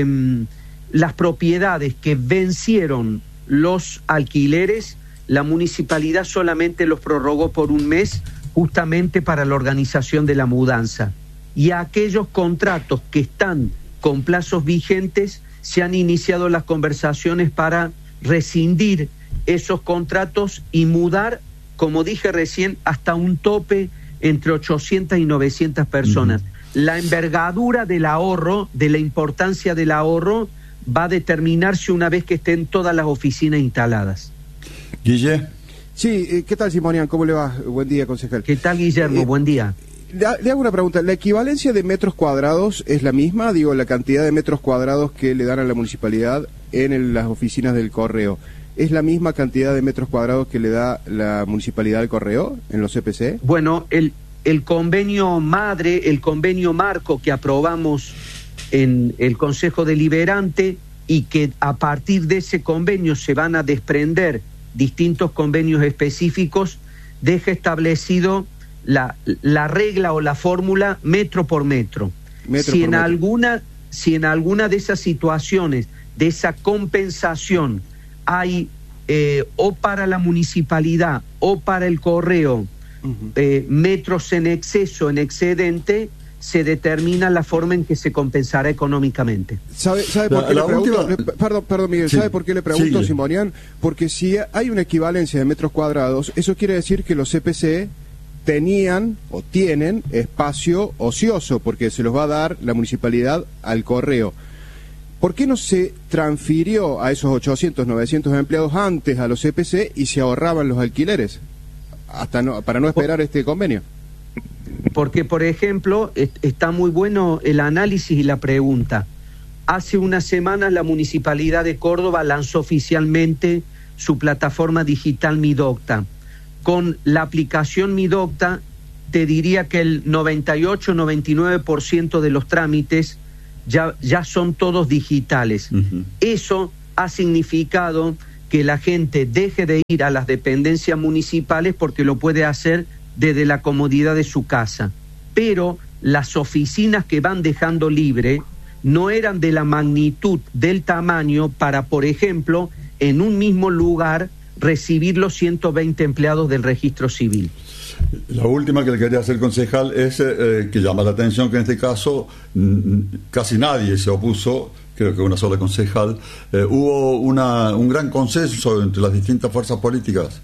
las propiedades que vencieron los alquileres, la municipalidad solamente los prorrogó por un mes, justamente para la organización de la mudanza. Y a aquellos contratos que están con plazos vigentes, se han iniciado las conversaciones para rescindir esos contratos y mudar, como dije recién, hasta un tope entre ochocientas y novecientas personas. Uh-huh. La envergadura del ahorro, de la importancia del ahorro, va a determinarse una vez que estén todas las oficinas instaladas. Guille. Sí, eh, ¿qué tal, Simonian? ¿Cómo le va? Buen día, concejal. ¿Qué tal, Guillermo? Eh, Buen día. Le, le hago una pregunta. ¿La equivalencia de metros cuadrados es la misma? Digo, la cantidad de metros cuadrados que le dan a la municipalidad en el, las oficinas del correo. ¿Es la misma cantidad de metros cuadrados que le da la municipalidad al correo en los C P C? Bueno, el, el convenio madre, el convenio marco que aprobamos en el Consejo Deliberante y que a partir de ese convenio se van a desprender distintos convenios específicos, deja establecido la, la regla o la fórmula metro por metro. metro si, por en metro. Alguna, si en alguna de esas situaciones, de esa compensación, hay eh, o para la municipalidad o para el correo uh-huh. eh, metros en exceso, en excedente, se determina la forma en que se compensará económicamente. ¿Sabe, sabe por la, qué la le pregunto? Última... Le, perdón, perdón, Miguel, sí. ¿Sabe por qué le pregunto, sí. Simonian? Porque si hay una equivalencia de metros cuadrados, eso quiere decir que los C P C tenían o tienen espacio ocioso, porque se los va a dar la municipalidad al correo. ¿Por qué no se transfirió a esos ochocientos, novecientos empleados antes a los C P C y se ahorraban los alquileres hasta no, para no esperar este convenio? Porque, por ejemplo, está muy bueno el análisis y la pregunta. Hace unas semanas la Municipalidad de Córdoba lanzó oficialmente su plataforma digital Mi Docta. Con la aplicación Mi Docta, te diría que el noventa y ocho a noventa y nueve por ciento de los trámites ya, ya son todos digitales. Uh-huh. Eso ha significado que la gente deje de ir a las dependencias municipales porque lo puede hacer desde la comodidad de su casa. Pero las oficinas que van dejando libre no eran de la magnitud del tamaño para, por ejemplo, en un mismo lugar recibir los ciento veinte empleados del registro civil. La última que le quería hacer, concejal, es eh, que llama la atención que en este caso mm, casi nadie se opuso, creo que una sola concejal. Eh, hubo una, un gran consenso entre las distintas fuerzas políticas.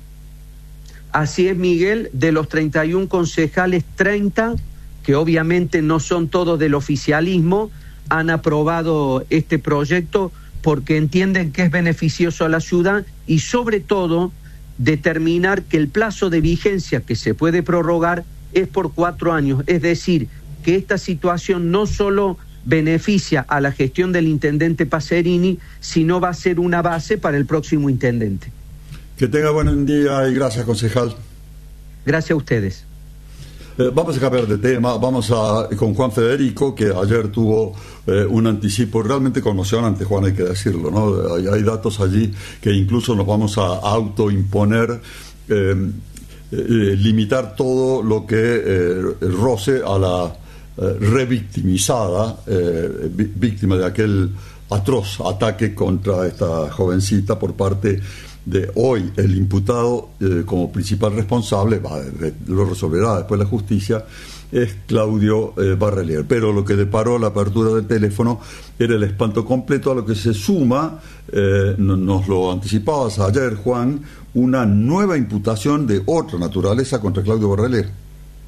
Así es, Miguel. De los treinta y un concejales, treinta, que obviamente no son todos del oficialismo, han aprobado este proyecto porque entienden que es beneficioso a la ciudad y sobre todo determinar que el plazo de vigencia que se puede prorrogar es por cuatro años, es decir, que esta situación no solo beneficia a la gestión del intendente Pacerini, sino va a ser una base para el próximo intendente. Que tenga buen día y gracias, concejal. Gracias a ustedes. Eh, vamos a cambiar de tema, vamos a con Juan Federico, que ayer tuvo eh, un anticipo realmente conmocionante, Juan, hay que decirlo, ¿no? Hay, hay datos allí que incluso nos vamos a autoimponer, eh, eh, limitar todo lo que eh, roce a la eh, revictimizada, eh, víctima de aquel atroz ataque contra esta jovencita por parte de hoy el imputado eh, como principal responsable, va, eh, lo resolverá después la justicia, es Claudio eh, Barrelier. Pero lo que deparó la apertura del teléfono era el espanto completo, a lo que se suma, eh, no, nos lo anticipabas ayer, Juan, una nueva imputación de otra naturaleza contra Claudio Barrelier.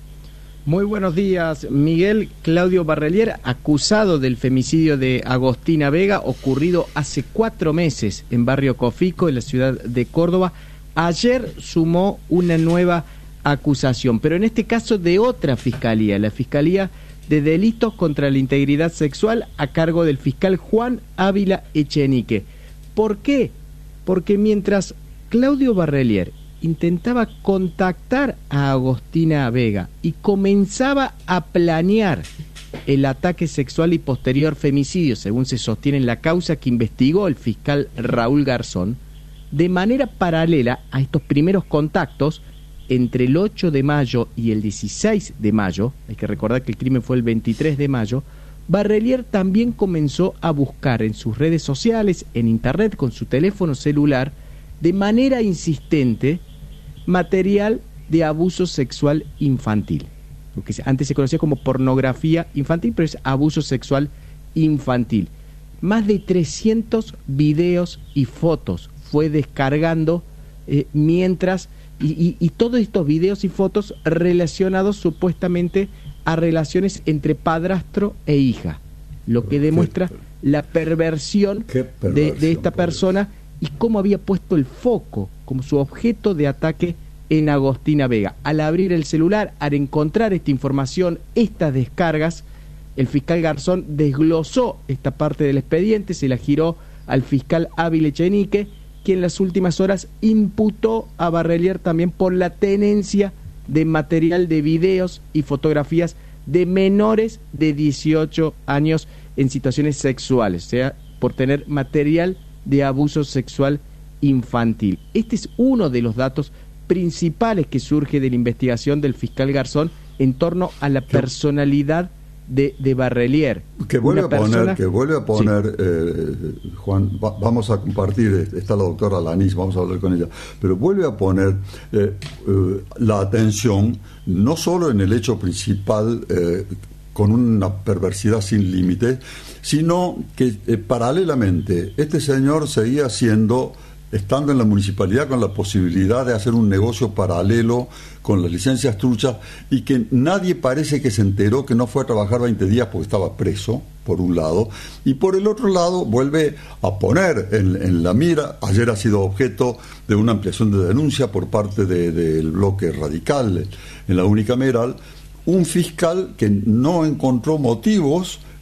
Muy buenos días, Miguel. Claudio Barrelier, acusado del femicidio de Agostina Vega, ocurrido hace cuatro meses en Barrio Cofico, en la ciudad de Córdoba, ayer sumó una nueva acusación, pero en este caso de otra fiscalía, la Fiscalía de Delitos contra la Integridad Sexual, a cargo del fiscal Juan Ávila Echenique. ¿Por qué? Porque mientras Claudio Barrelier intentaba contactar a Agostina Vega y comenzaba a planear el ataque sexual y posterior femicidio, según se sostiene en la causa que investigó el fiscal Raúl Garzón, de manera paralela a estos primeros contactos, entre el ocho de mayo y el dieciséis de mayo, hay que recordar que el crimen fue el veintitrés de mayo, Barrelier también comenzó a buscar en sus redes sociales, en internet, con su teléfono celular, de manera insistente, material de abuso sexual infantil. Lo que antes se conocía como pornografía infantil, pero es abuso sexual infantil. Más de trescientos videos y fotos fue descargando eh, mientras, y, y, y todos estos videos y fotos relacionados supuestamente a relaciones entre padrastro e hija, lo que demuestra la perversión, perversión de, de esta persona y cómo había puesto el foco como su objeto de ataque en Agostina Vega. Al abrir el celular, al encontrar esta información, estas descargas, el fiscal Garzón desglosó esta parte del expediente, se la giró al fiscal Ávila Echenique, quien en las últimas horas imputó a Barrelier también por la tenencia de material de videos y fotografías de menores de dieciocho años en situaciones sexuales, o sea, por tener material de abuso sexual infantil. Este es uno de los datos principales que surge de la investigación del fiscal Garzón en torno a la personalidad de, de Barrelier. Que vuelve a persona... poner, que vuelve a poner, sí. eh, Juan, va, vamos a compartir, está la doctora Lanís, vamos a hablar con ella, pero vuelve a poner eh, eh, la atención no solo en el hecho principal, eh, con una perversidad sin límite, sino que eh, paralelamente este señor seguía siendo, estando en la municipalidad, con la posibilidad de hacer un negocio paralelo con las licencias truchas, y que nadie parece que se enteró que no fue a trabajar veinte días porque estaba preso, por un lado, y por el otro lado vuelve a poner en, en la mira, ayer ha sido objeto de una ampliación de denuncia por parte de, del bloque radical en la unicameral, un fiscal que no encontró motivos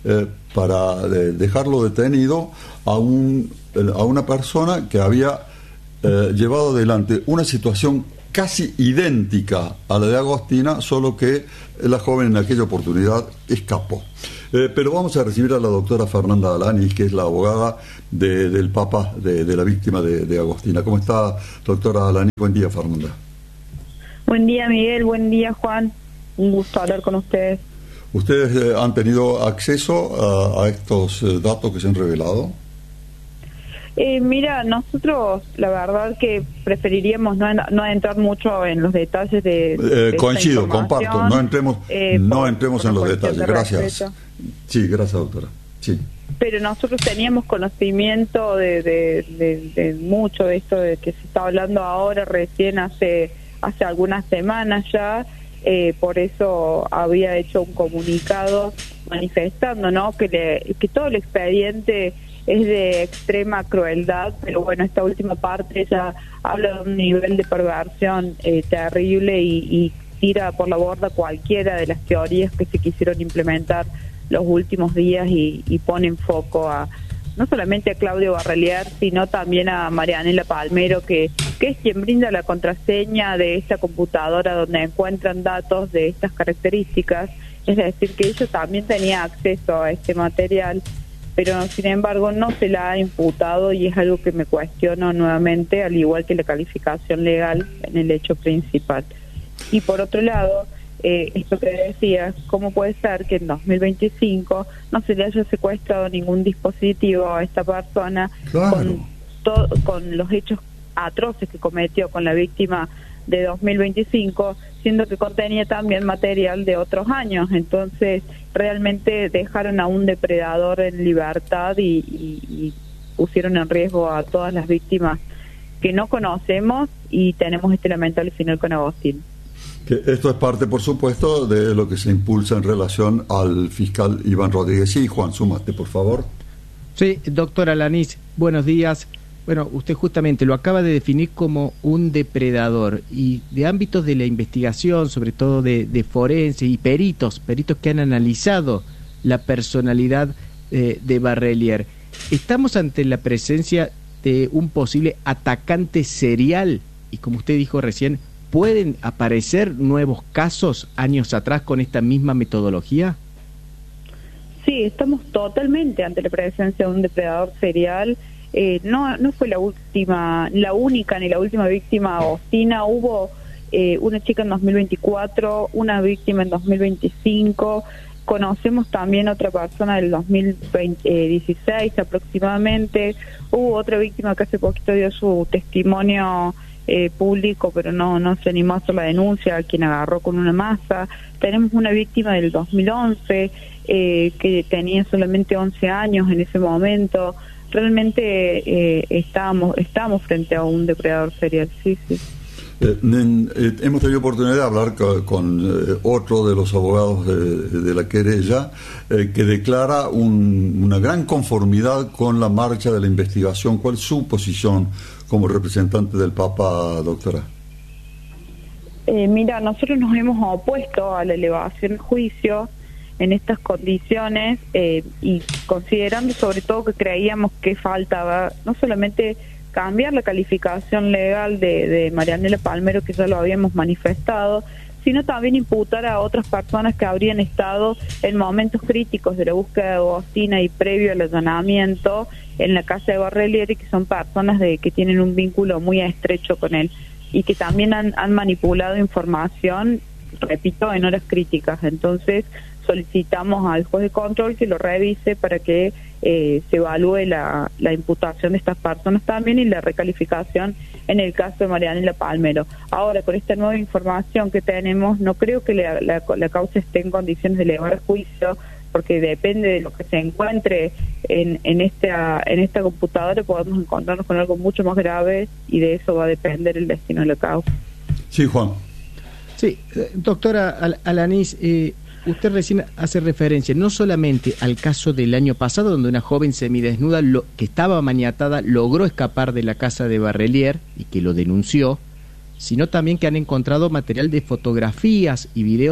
eh, para de, dejarlo detenido a, un, a una persona que había eh, llevado adelante una situación casi idéntica a la de Agostina, solo que la joven en aquella oportunidad escapó. Eh, pero vamos a recibir a la doctora Fernanda Alanis, que es la abogada de, del papá de, de la víctima de, de Agostina. ¿Cómo está, doctora Alanis? Buen día, Fernanda. Buen día, Miguel. Buen día, Juan. Un gusto hablar con ustedes. ¿Ustedes eh, han tenido acceso a, a estos eh, datos que se han revelado? Eh, mira, nosotros la verdad que preferiríamos no, no entrar mucho en los detalles de... de eh, coincido, comparto. No entremos, eh, no por, entremos por en los cuestión detalles. de Gracias. respeto. Sí, gracias, doctora. Sí. Pero nosotros teníamos conocimiento de, de, de, de mucho de esto de que se está hablando ahora, recién hace, hace algunas semanas ya. Eh, por eso había hecho un comunicado manifestando, ¿no?, que, le, que todo el expediente es de extrema crueldad, pero bueno, esta última parte ya habla de un nivel de perversión eh, terrible y, y tira por la borda cualquiera de las teorías que se quisieron implementar los últimos días y, y pone en foco a no solamente a Claudio Barrelier, sino también a Marianela Palmero, que, que es quien brinda la contraseña de esta computadora donde encuentran datos de estas características. Es decir, que ella también tenía acceso a este material, pero sin embargo no se la ha imputado, y es algo que me cuestiono nuevamente, al igual que la calificación legal en el hecho principal. Y por otro lado, eh, esto que decía, ¿cómo puede ser que en dos mil veinticinco no se le haya secuestrado ningún dispositivo a esta persona, claro, con, to con los hechos atroces que cometió con la víctima de dos mil veinticinco, siendo que contenía también material de otros años? Entonces realmente dejaron a un depredador en libertad y, y, y pusieron en riesgo a todas las víctimas que no conocemos, y tenemos este lamentable final con Agostín. Que esto es parte, por supuesto, de lo que se impulsa en relación al fiscal Iván Rodríguez. Sí, Juan, súmate, por favor. Sí, doctora Alanis, buenos días. Bueno, usted justamente lo acaba de definir como un depredador, y de ámbitos de la investigación, sobre todo de, de forense y peritos, peritos que han analizado la personalidad eh, de Barrelier. ¿Estamos ante la presencia de un posible atacante serial? Y como usted dijo recién, ¿pueden aparecer nuevos casos años atrás con esta misma metodología? Sí, estamos totalmente ante la presencia de un depredador serial. Eh, no no fue la última, la única ni la última víctima Agostina. Hubo eh, una chica en dos mil veinticuatro, una víctima en dos mil veinticinco. Conocemos también otra persona del dos mil dieciséis aproximadamente. Hubo otra víctima que hace poquito dio su testimonio eh, público, pero no no se animó a hacer la denuncia, a quien agarró con una masa. Tenemos una víctima del dos mil once eh, que tenía solamente once años en ese momento. Realmente eh, estamos estamos frente a un depredador serial, sí, sí. Eh, eh, hemos tenido oportunidad de hablar con, con eh, otro de los abogados de, de la querella, eh, que declara un, una gran conformidad con la marcha de la investigación. ¿Cuál es su posición como representante del Papa, doctora? Eh, mira, nosotros nos hemos opuesto a la elevación del juicio en estas condiciones, eh, y considerando sobre todo que creíamos que faltaba no solamente cambiar la calificación legal de, de Marianela Palmero, que ya lo habíamos manifestado, sino también imputar a otras personas que habrían estado en momentos críticos de la búsqueda de Agostina y previo al allanamiento en la casa de Barrelier, y que son personas de que tienen un vínculo muy estrecho con él y que también han, han manipulado información, repito, en horas críticas. Entonces solicitamos al juez de control que lo revise para que eh, se evalúe la, la imputación de estas personas también, y la recalificación en el caso de Marianela Palmero. Ahora, con esta nueva información que tenemos, no creo que la, la, la causa esté en condiciones de elevar juicio, porque depende de lo que se encuentre en, en, esta, en esta computadora, podemos encontrarnos con algo mucho más grave, y de eso va a depender el destino de la causa. Sí, Juan. Sí, doctora Al Alanis, eh, usted recién hace referencia no solamente al caso del año pasado, donde una joven semidesnuda lo, que estaba maniatada logró escapar de la casa de Barrelier y que lo denunció, sino también que han encontrado material de fotografías y videos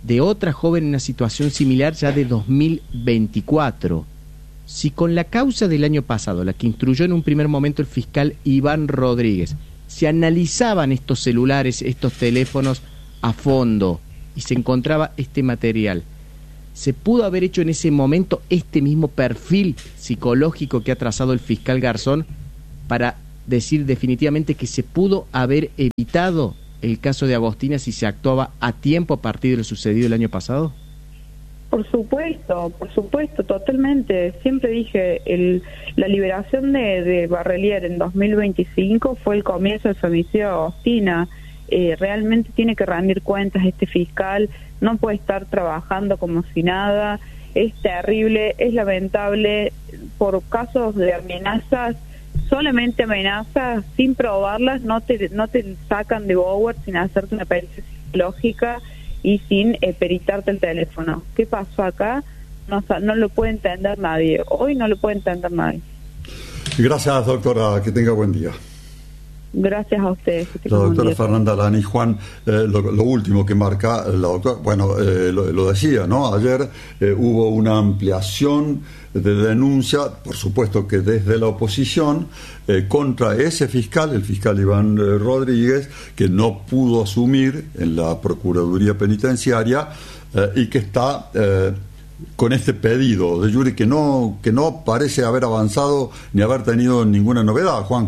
de otra joven en una situación similar ya de dos mil veinticuatro. Si con la causa del año pasado, la que instruyó en un primer momento el fiscal Iván Rodríguez, se analizaban estos celulares, estos teléfonos a fondo y se encontraba este material, ¿se pudo haber hecho en ese momento este mismo perfil psicológico que ha trazado el fiscal Garzón para decir definitivamente que se pudo haber evitado el caso de Agostina si se actuaba a tiempo a partir de lo sucedido el año pasado? Por supuesto, por supuesto, totalmente. Siempre dije, el, la liberación de, de Barrelier en dos mil veinticinco fue el comienzo del femicidio de Agostina. Eh, realmente tiene que rendir cuentas este fiscal, no puede estar trabajando como si nada. Es terrible, es lamentable, por casos de amenazas, solamente amenazas, sin probarlas, no te, no te sacan de Bower sin hacerte una pericia psicológica y sin eh, peritarte el teléfono. ¿Qué pasó acá? No, no lo puede entender nadie. Hoy no lo puede entender nadie. Gracias, doctora. Que tenga buen día. Gracias a ustedes. La doctora Fernanda Lani. Juan, eh, lo, lo último que marca la doctora, bueno, eh, lo, lo decía, ¿no? Ayer eh, hubo una ampliación de denuncia, por supuesto que desde la oposición, eh, contra ese fiscal, el fiscal Iván eh, Rodríguez, que no pudo asumir en la Procuraduría Penitenciaria eh, y que está eh, con este pedido de Yuri que no, que no parece haber avanzado ni haber tenido ninguna novedad, Juan.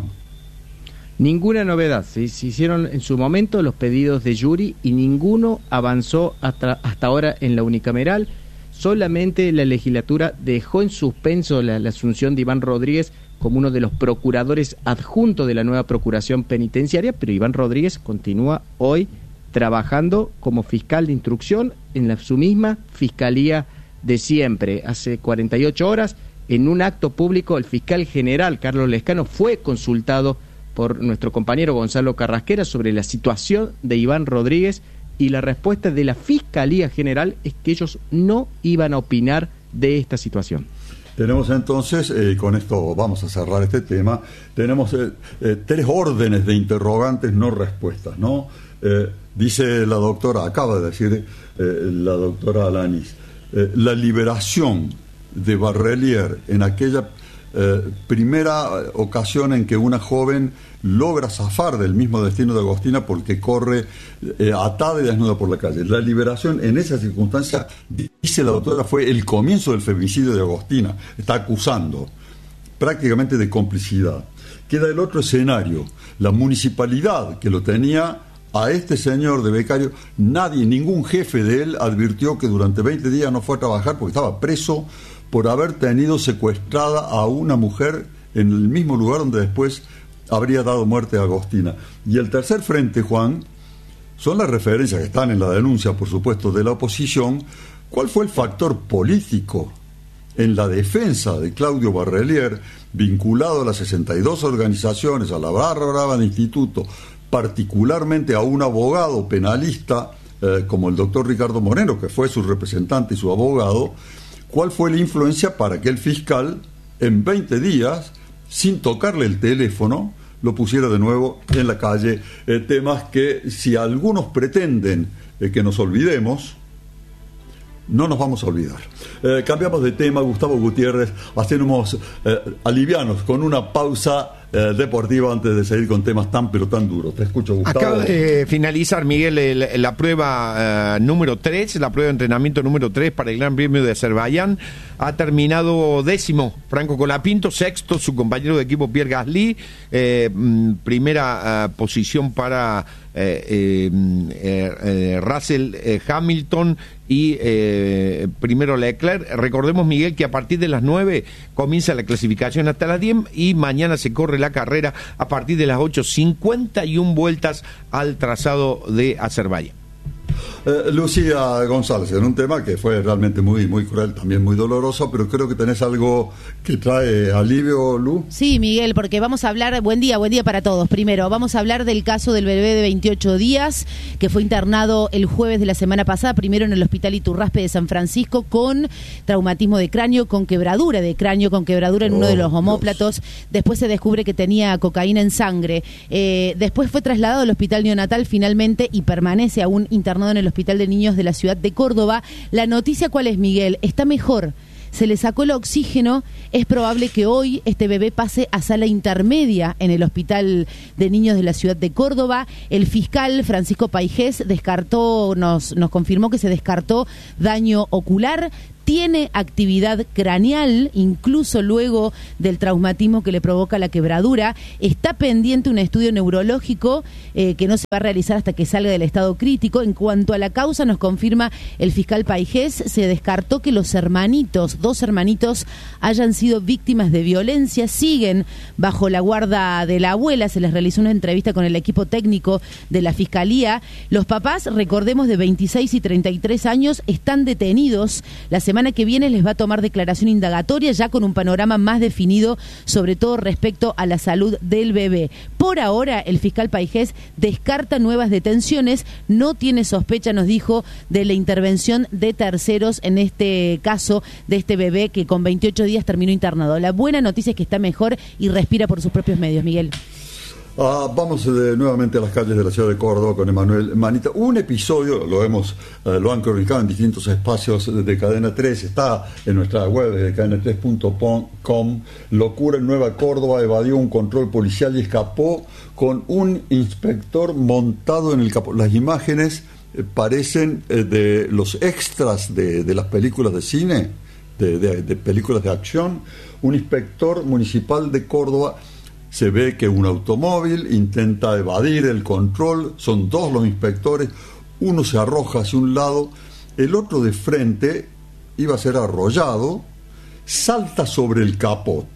Ninguna novedad. Se, se hicieron en su momento los pedidos de Yuri y ninguno avanzó hasta, hasta ahora en la unicameral. Solamente la legislatura dejó en suspenso la, la asunción de Iván Rodríguez como uno de los procuradores adjuntos de la nueva Procuración Penitenciaria, pero Iván Rodríguez continúa hoy trabajando como fiscal de instrucción en la, su misma fiscalía de siempre. Hace cuarenta y ocho horas, en un acto público, el fiscal general Carlos Lescano fue consultado por nuestro compañero Gonzalo Carrasquera sobre la situación de Iván Rodríguez y la respuesta de la Fiscalía General es que ellos no iban a opinar de esta situación. Tenemos entonces, eh, con esto vamos a cerrar este tema, tenemos eh, eh, tres órdenes de interrogantes no respuestas, ¿no? Eh, dice la doctora, acaba de decir eh, la doctora Alanis, eh, la liberación de Barrelier en aquella eh, primera ocasión en que una joven logra zafar del mismo destino de Agostina porque corre eh, atada y desnuda por la calle. La liberación en esa circunstancia, dice la doctora, fue el comienzo del femicidio de Agostina. Está acusando prácticamente de complicidad. Queda el otro escenario, la municipalidad que lo tenía a este señor de becario. Nadie, ningún jefe de él advirtió que durante veinte días no fue a trabajar porque estaba preso por haber tenido secuestrada a una mujer en el mismo lugar donde después habría dado muerte a Agostina. Y el tercer frente, Juan, son las referencias que están en la denuncia, por supuesto, de la oposición. ¿Cuál fue el factor político en la defensa de Claudio Barrelier, vinculado a las sesenta y dos organizaciones, a la barra brava de instituto, particularmente a un abogado penalista eh, como el doctor Ricardo Moreno, que fue su representante y su abogado? ¿Cuál fue la influencia para que el fiscal, en veinte días, sin tocarle el teléfono, lo pusiera de nuevo en la calle? Eh, temas que, si algunos pretenden eh, que nos olvidemos, no nos vamos a olvidar. Eh, cambiamos de tema, Gustavo Gutiérrez, hacemos eh, alivianos con una pausa eh, deportiva antes de seguir con temas tan pero tan duros. Te escucho, Gustavo. Acaba de finalizar, Miguel, el, la prueba eh, número tres, la prueba de entrenamiento número tres para el Gran Premio de Azerbaiyán. Ha terminado décimo Franco Colapinto, sexto su compañero de equipo Pierre Gasly, eh, primera eh, posición para eh, eh, eh, Russell eh, Hamilton y eh, primero Leclerc. Recordemos, Miguel, que a partir de las nueve comienza la clasificación hasta las diez y mañana se corre la carrera a partir de las ocho, cincuenta y una vueltas al trazado de Azerbaiyán. Eh, Lucía González, en un tema que fue realmente muy muy cruel, también muy doloroso, pero creo que tenés algo que trae alivio, Lu. Sí, Miguel, porque vamos a hablar, buen día, buen día para todos. Primero, vamos a hablar del caso del bebé de veintiocho días, que fue internado el jueves de la semana pasada, primero en el Hospital Iturraspe de San Francisco, con traumatismo de cráneo, con quebradura de cráneo, con quebradura en oh, uno de los omóplatos. Dios. Después se descubre que tenía cocaína en sangre. Eh, después fue trasladado al Hospital Neonatal finalmente y permanece aún internado en el Hospital Hospital de Niños de la ciudad de Córdoba. La noticia, ¿cuál es, Miguel? Está mejor. Se le sacó el oxígeno, es probable que hoy este bebé pase a sala intermedia en el Hospital de Niños de la ciudad de Córdoba. El fiscal Francisco Paijés descartó, nos, nos confirmó que se descartó daño ocular. Tiene actividad craneal, incluso luego del traumatismo que le provoca la quebradura. Está pendiente un estudio neurológico eh, que no se va a realizar hasta que salga del estado crítico. En cuanto a la causa, nos confirma el fiscal Paijés, se descartó que los hermanitos, dos hermanitos, hayan sido víctimas de violencia. Siguen bajo la guarda de la abuela. Se les realizó una entrevista con el equipo técnico de la Fiscalía. Los papás, recordemos, de veintiséis y treinta y tres años, están detenidos. La semana semana que viene les va a tomar declaración indagatoria ya con un panorama más definido, sobre todo respecto a la salud del bebé. Por ahora, el fiscal Paijés descarta nuevas detenciones, no tiene sospecha, nos dijo, de la intervención de terceros en este caso de este bebé que con veintiocho días terminó internado. La buena noticia es que está mejor y respira por sus propios medios, Miguel. Ah, vamos de, nuevamente a las calles de la ciudad de Córdoba con Emanuel Manita. Un episodio, lo hemos, eh, lo han cronicado en distintos espacios de, de Cadena tres, está en nuestra web de cadena tres punto com. Locura en Nueva Córdoba, evadió un control policial y escapó con un inspector montado en el capó. Las imágenes eh, parecen eh, de los extras de, de las películas de cine, de, de, de películas de acción. Un inspector municipal de Córdoba. Se ve que un automóvil intenta evadir el control, son dos los inspectores, uno se arroja hacia un lado, el otro de frente iba a ser arrollado, salta sobre el capó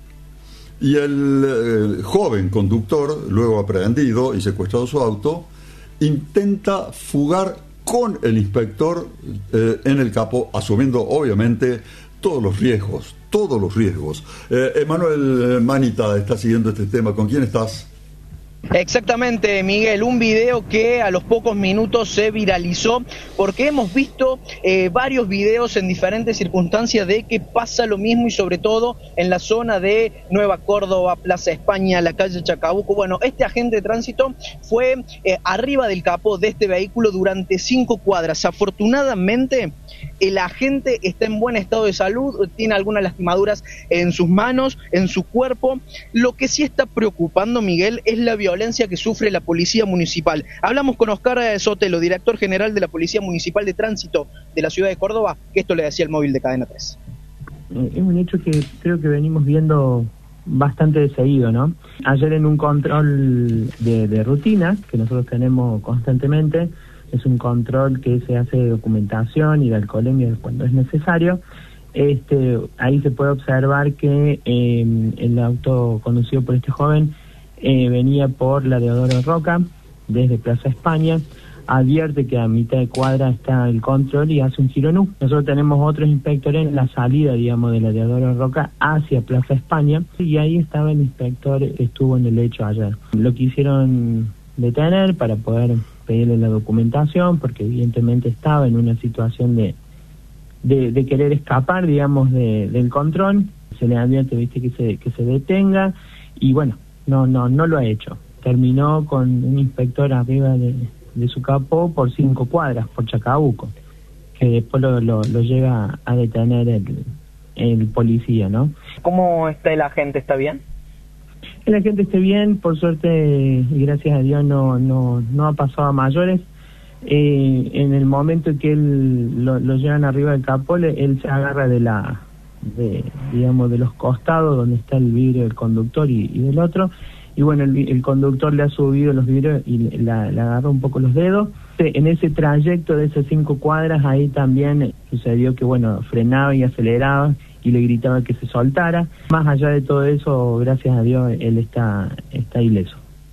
y el eh, joven conductor, luego aprehendido y secuestrado su auto, intenta fugar con el inspector eh, en el capó, asumiendo obviamente todos los riesgos, todos los riesgos. Eh, Emanuel Manita está siguiendo este tema. ¿Con quién estás? Exactamente, Miguel, un video que a los pocos minutos se viralizó porque hemos visto eh, varios videos en diferentes circunstancias de que pasa lo mismo y sobre todo en la zona de Nueva Córdoba, Plaza España, la calle Chacabuco. Bueno, este agente de tránsito fue eh, arriba del capó de este vehículo durante cinco cuadras. Afortunadamente, el agente está en buen estado de salud, tiene algunas lastimaduras en sus manos, en su cuerpo. Lo que sí está preocupando, Miguel, es la violencia que sufre la Policía Municipal. Hablamos con Oscar Sotelo, director general de la Policía Municipal de Tránsito de la ciudad de Córdoba, que esto le decía el móvil de Cadena tres. Eh, es un hecho que creo que venimos viendo bastante de seguido, ¿no? Ayer en un control de, de rutina, que nosotros tenemos constantemente, es un control que se hace de documentación y de alcoholemia cuando es necesario. Este, ahí se puede observar que eh, el auto conducido por este joven eh, venía por la Deodoro Roca, desde Plaza España, advierte que a mitad de cuadra está el control y hace un giro en U. Nosotros tenemos otros inspectores en la salida, digamos, de la Deodoro Roca hacia Plaza España, y ahí estaba el inspector que estuvo en el hecho ayer. Lo quisieron detener para poder pedirle la documentación, porque evidentemente estaba en una situación de de, de querer escapar, digamos, de, del control. Se le advierte, viste, que se que se detenga, y bueno, no no no lo ha hecho. Terminó con un inspector arriba de, de su capó por cinco cuadras, por Chacabuco, que después lo, lo, lo llega a detener el, el policía, ¿no? ¿Cómo está el agente? ¿Está bien? La gente esté bien, por suerte y gracias a Dios no no no ha pasado a mayores. Eh, en el momento que él lo, lo llevan arriba del capó, él se agarra de la de digamos de los costados donde está el vidrio del conductor y, y del otro, y bueno, el, el conductor le ha subido los vidrios y le, la, le agarró un poco los dedos. En ese trayecto de esas cinco cuadras, ahí también sucedió que bueno, frenaba y aceleraba y le gritaba que se soltara. Más allá de todo eso, gracias a Dios, él está, está ileso.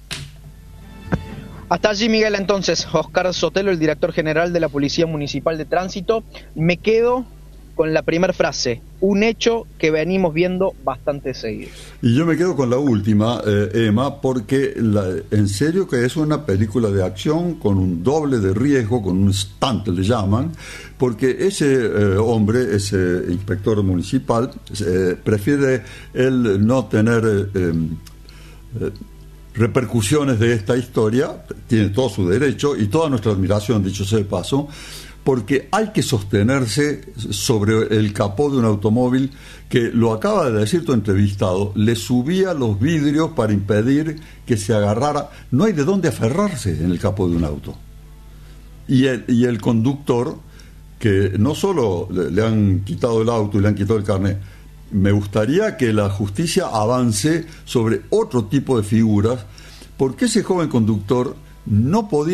Hasta allí, Miguel, entonces, Oscar Sotelo, el director general de la Policía Municipal de Tránsito. Me quedo con la primera frase, un hecho que venimos viendo bastante seguido. Y yo me quedo con la última, eh, Emma, porque la, en serio que es una película de acción con un doble de riesgo, con un stunt le llaman, porque ese eh, hombre, ese inspector municipal, eh, prefiere él no tener eh, eh, repercusiones de esta historia, tiene todo su derecho y toda nuestra admiración, dicho sea de paso, porque hay que sostenerse sobre el capó de un automóvil que, lo acaba de decir tu entrevistado, le subía los vidrios para impedir que se agarrara. No hay de dónde aferrarse en el capó de un auto. Y el, y el conductor, que no solo le, le han quitado el auto y le han quitado el carnet, me gustaría que la justicia avance sobre otro tipo de figuras, porque ese joven conductor no podía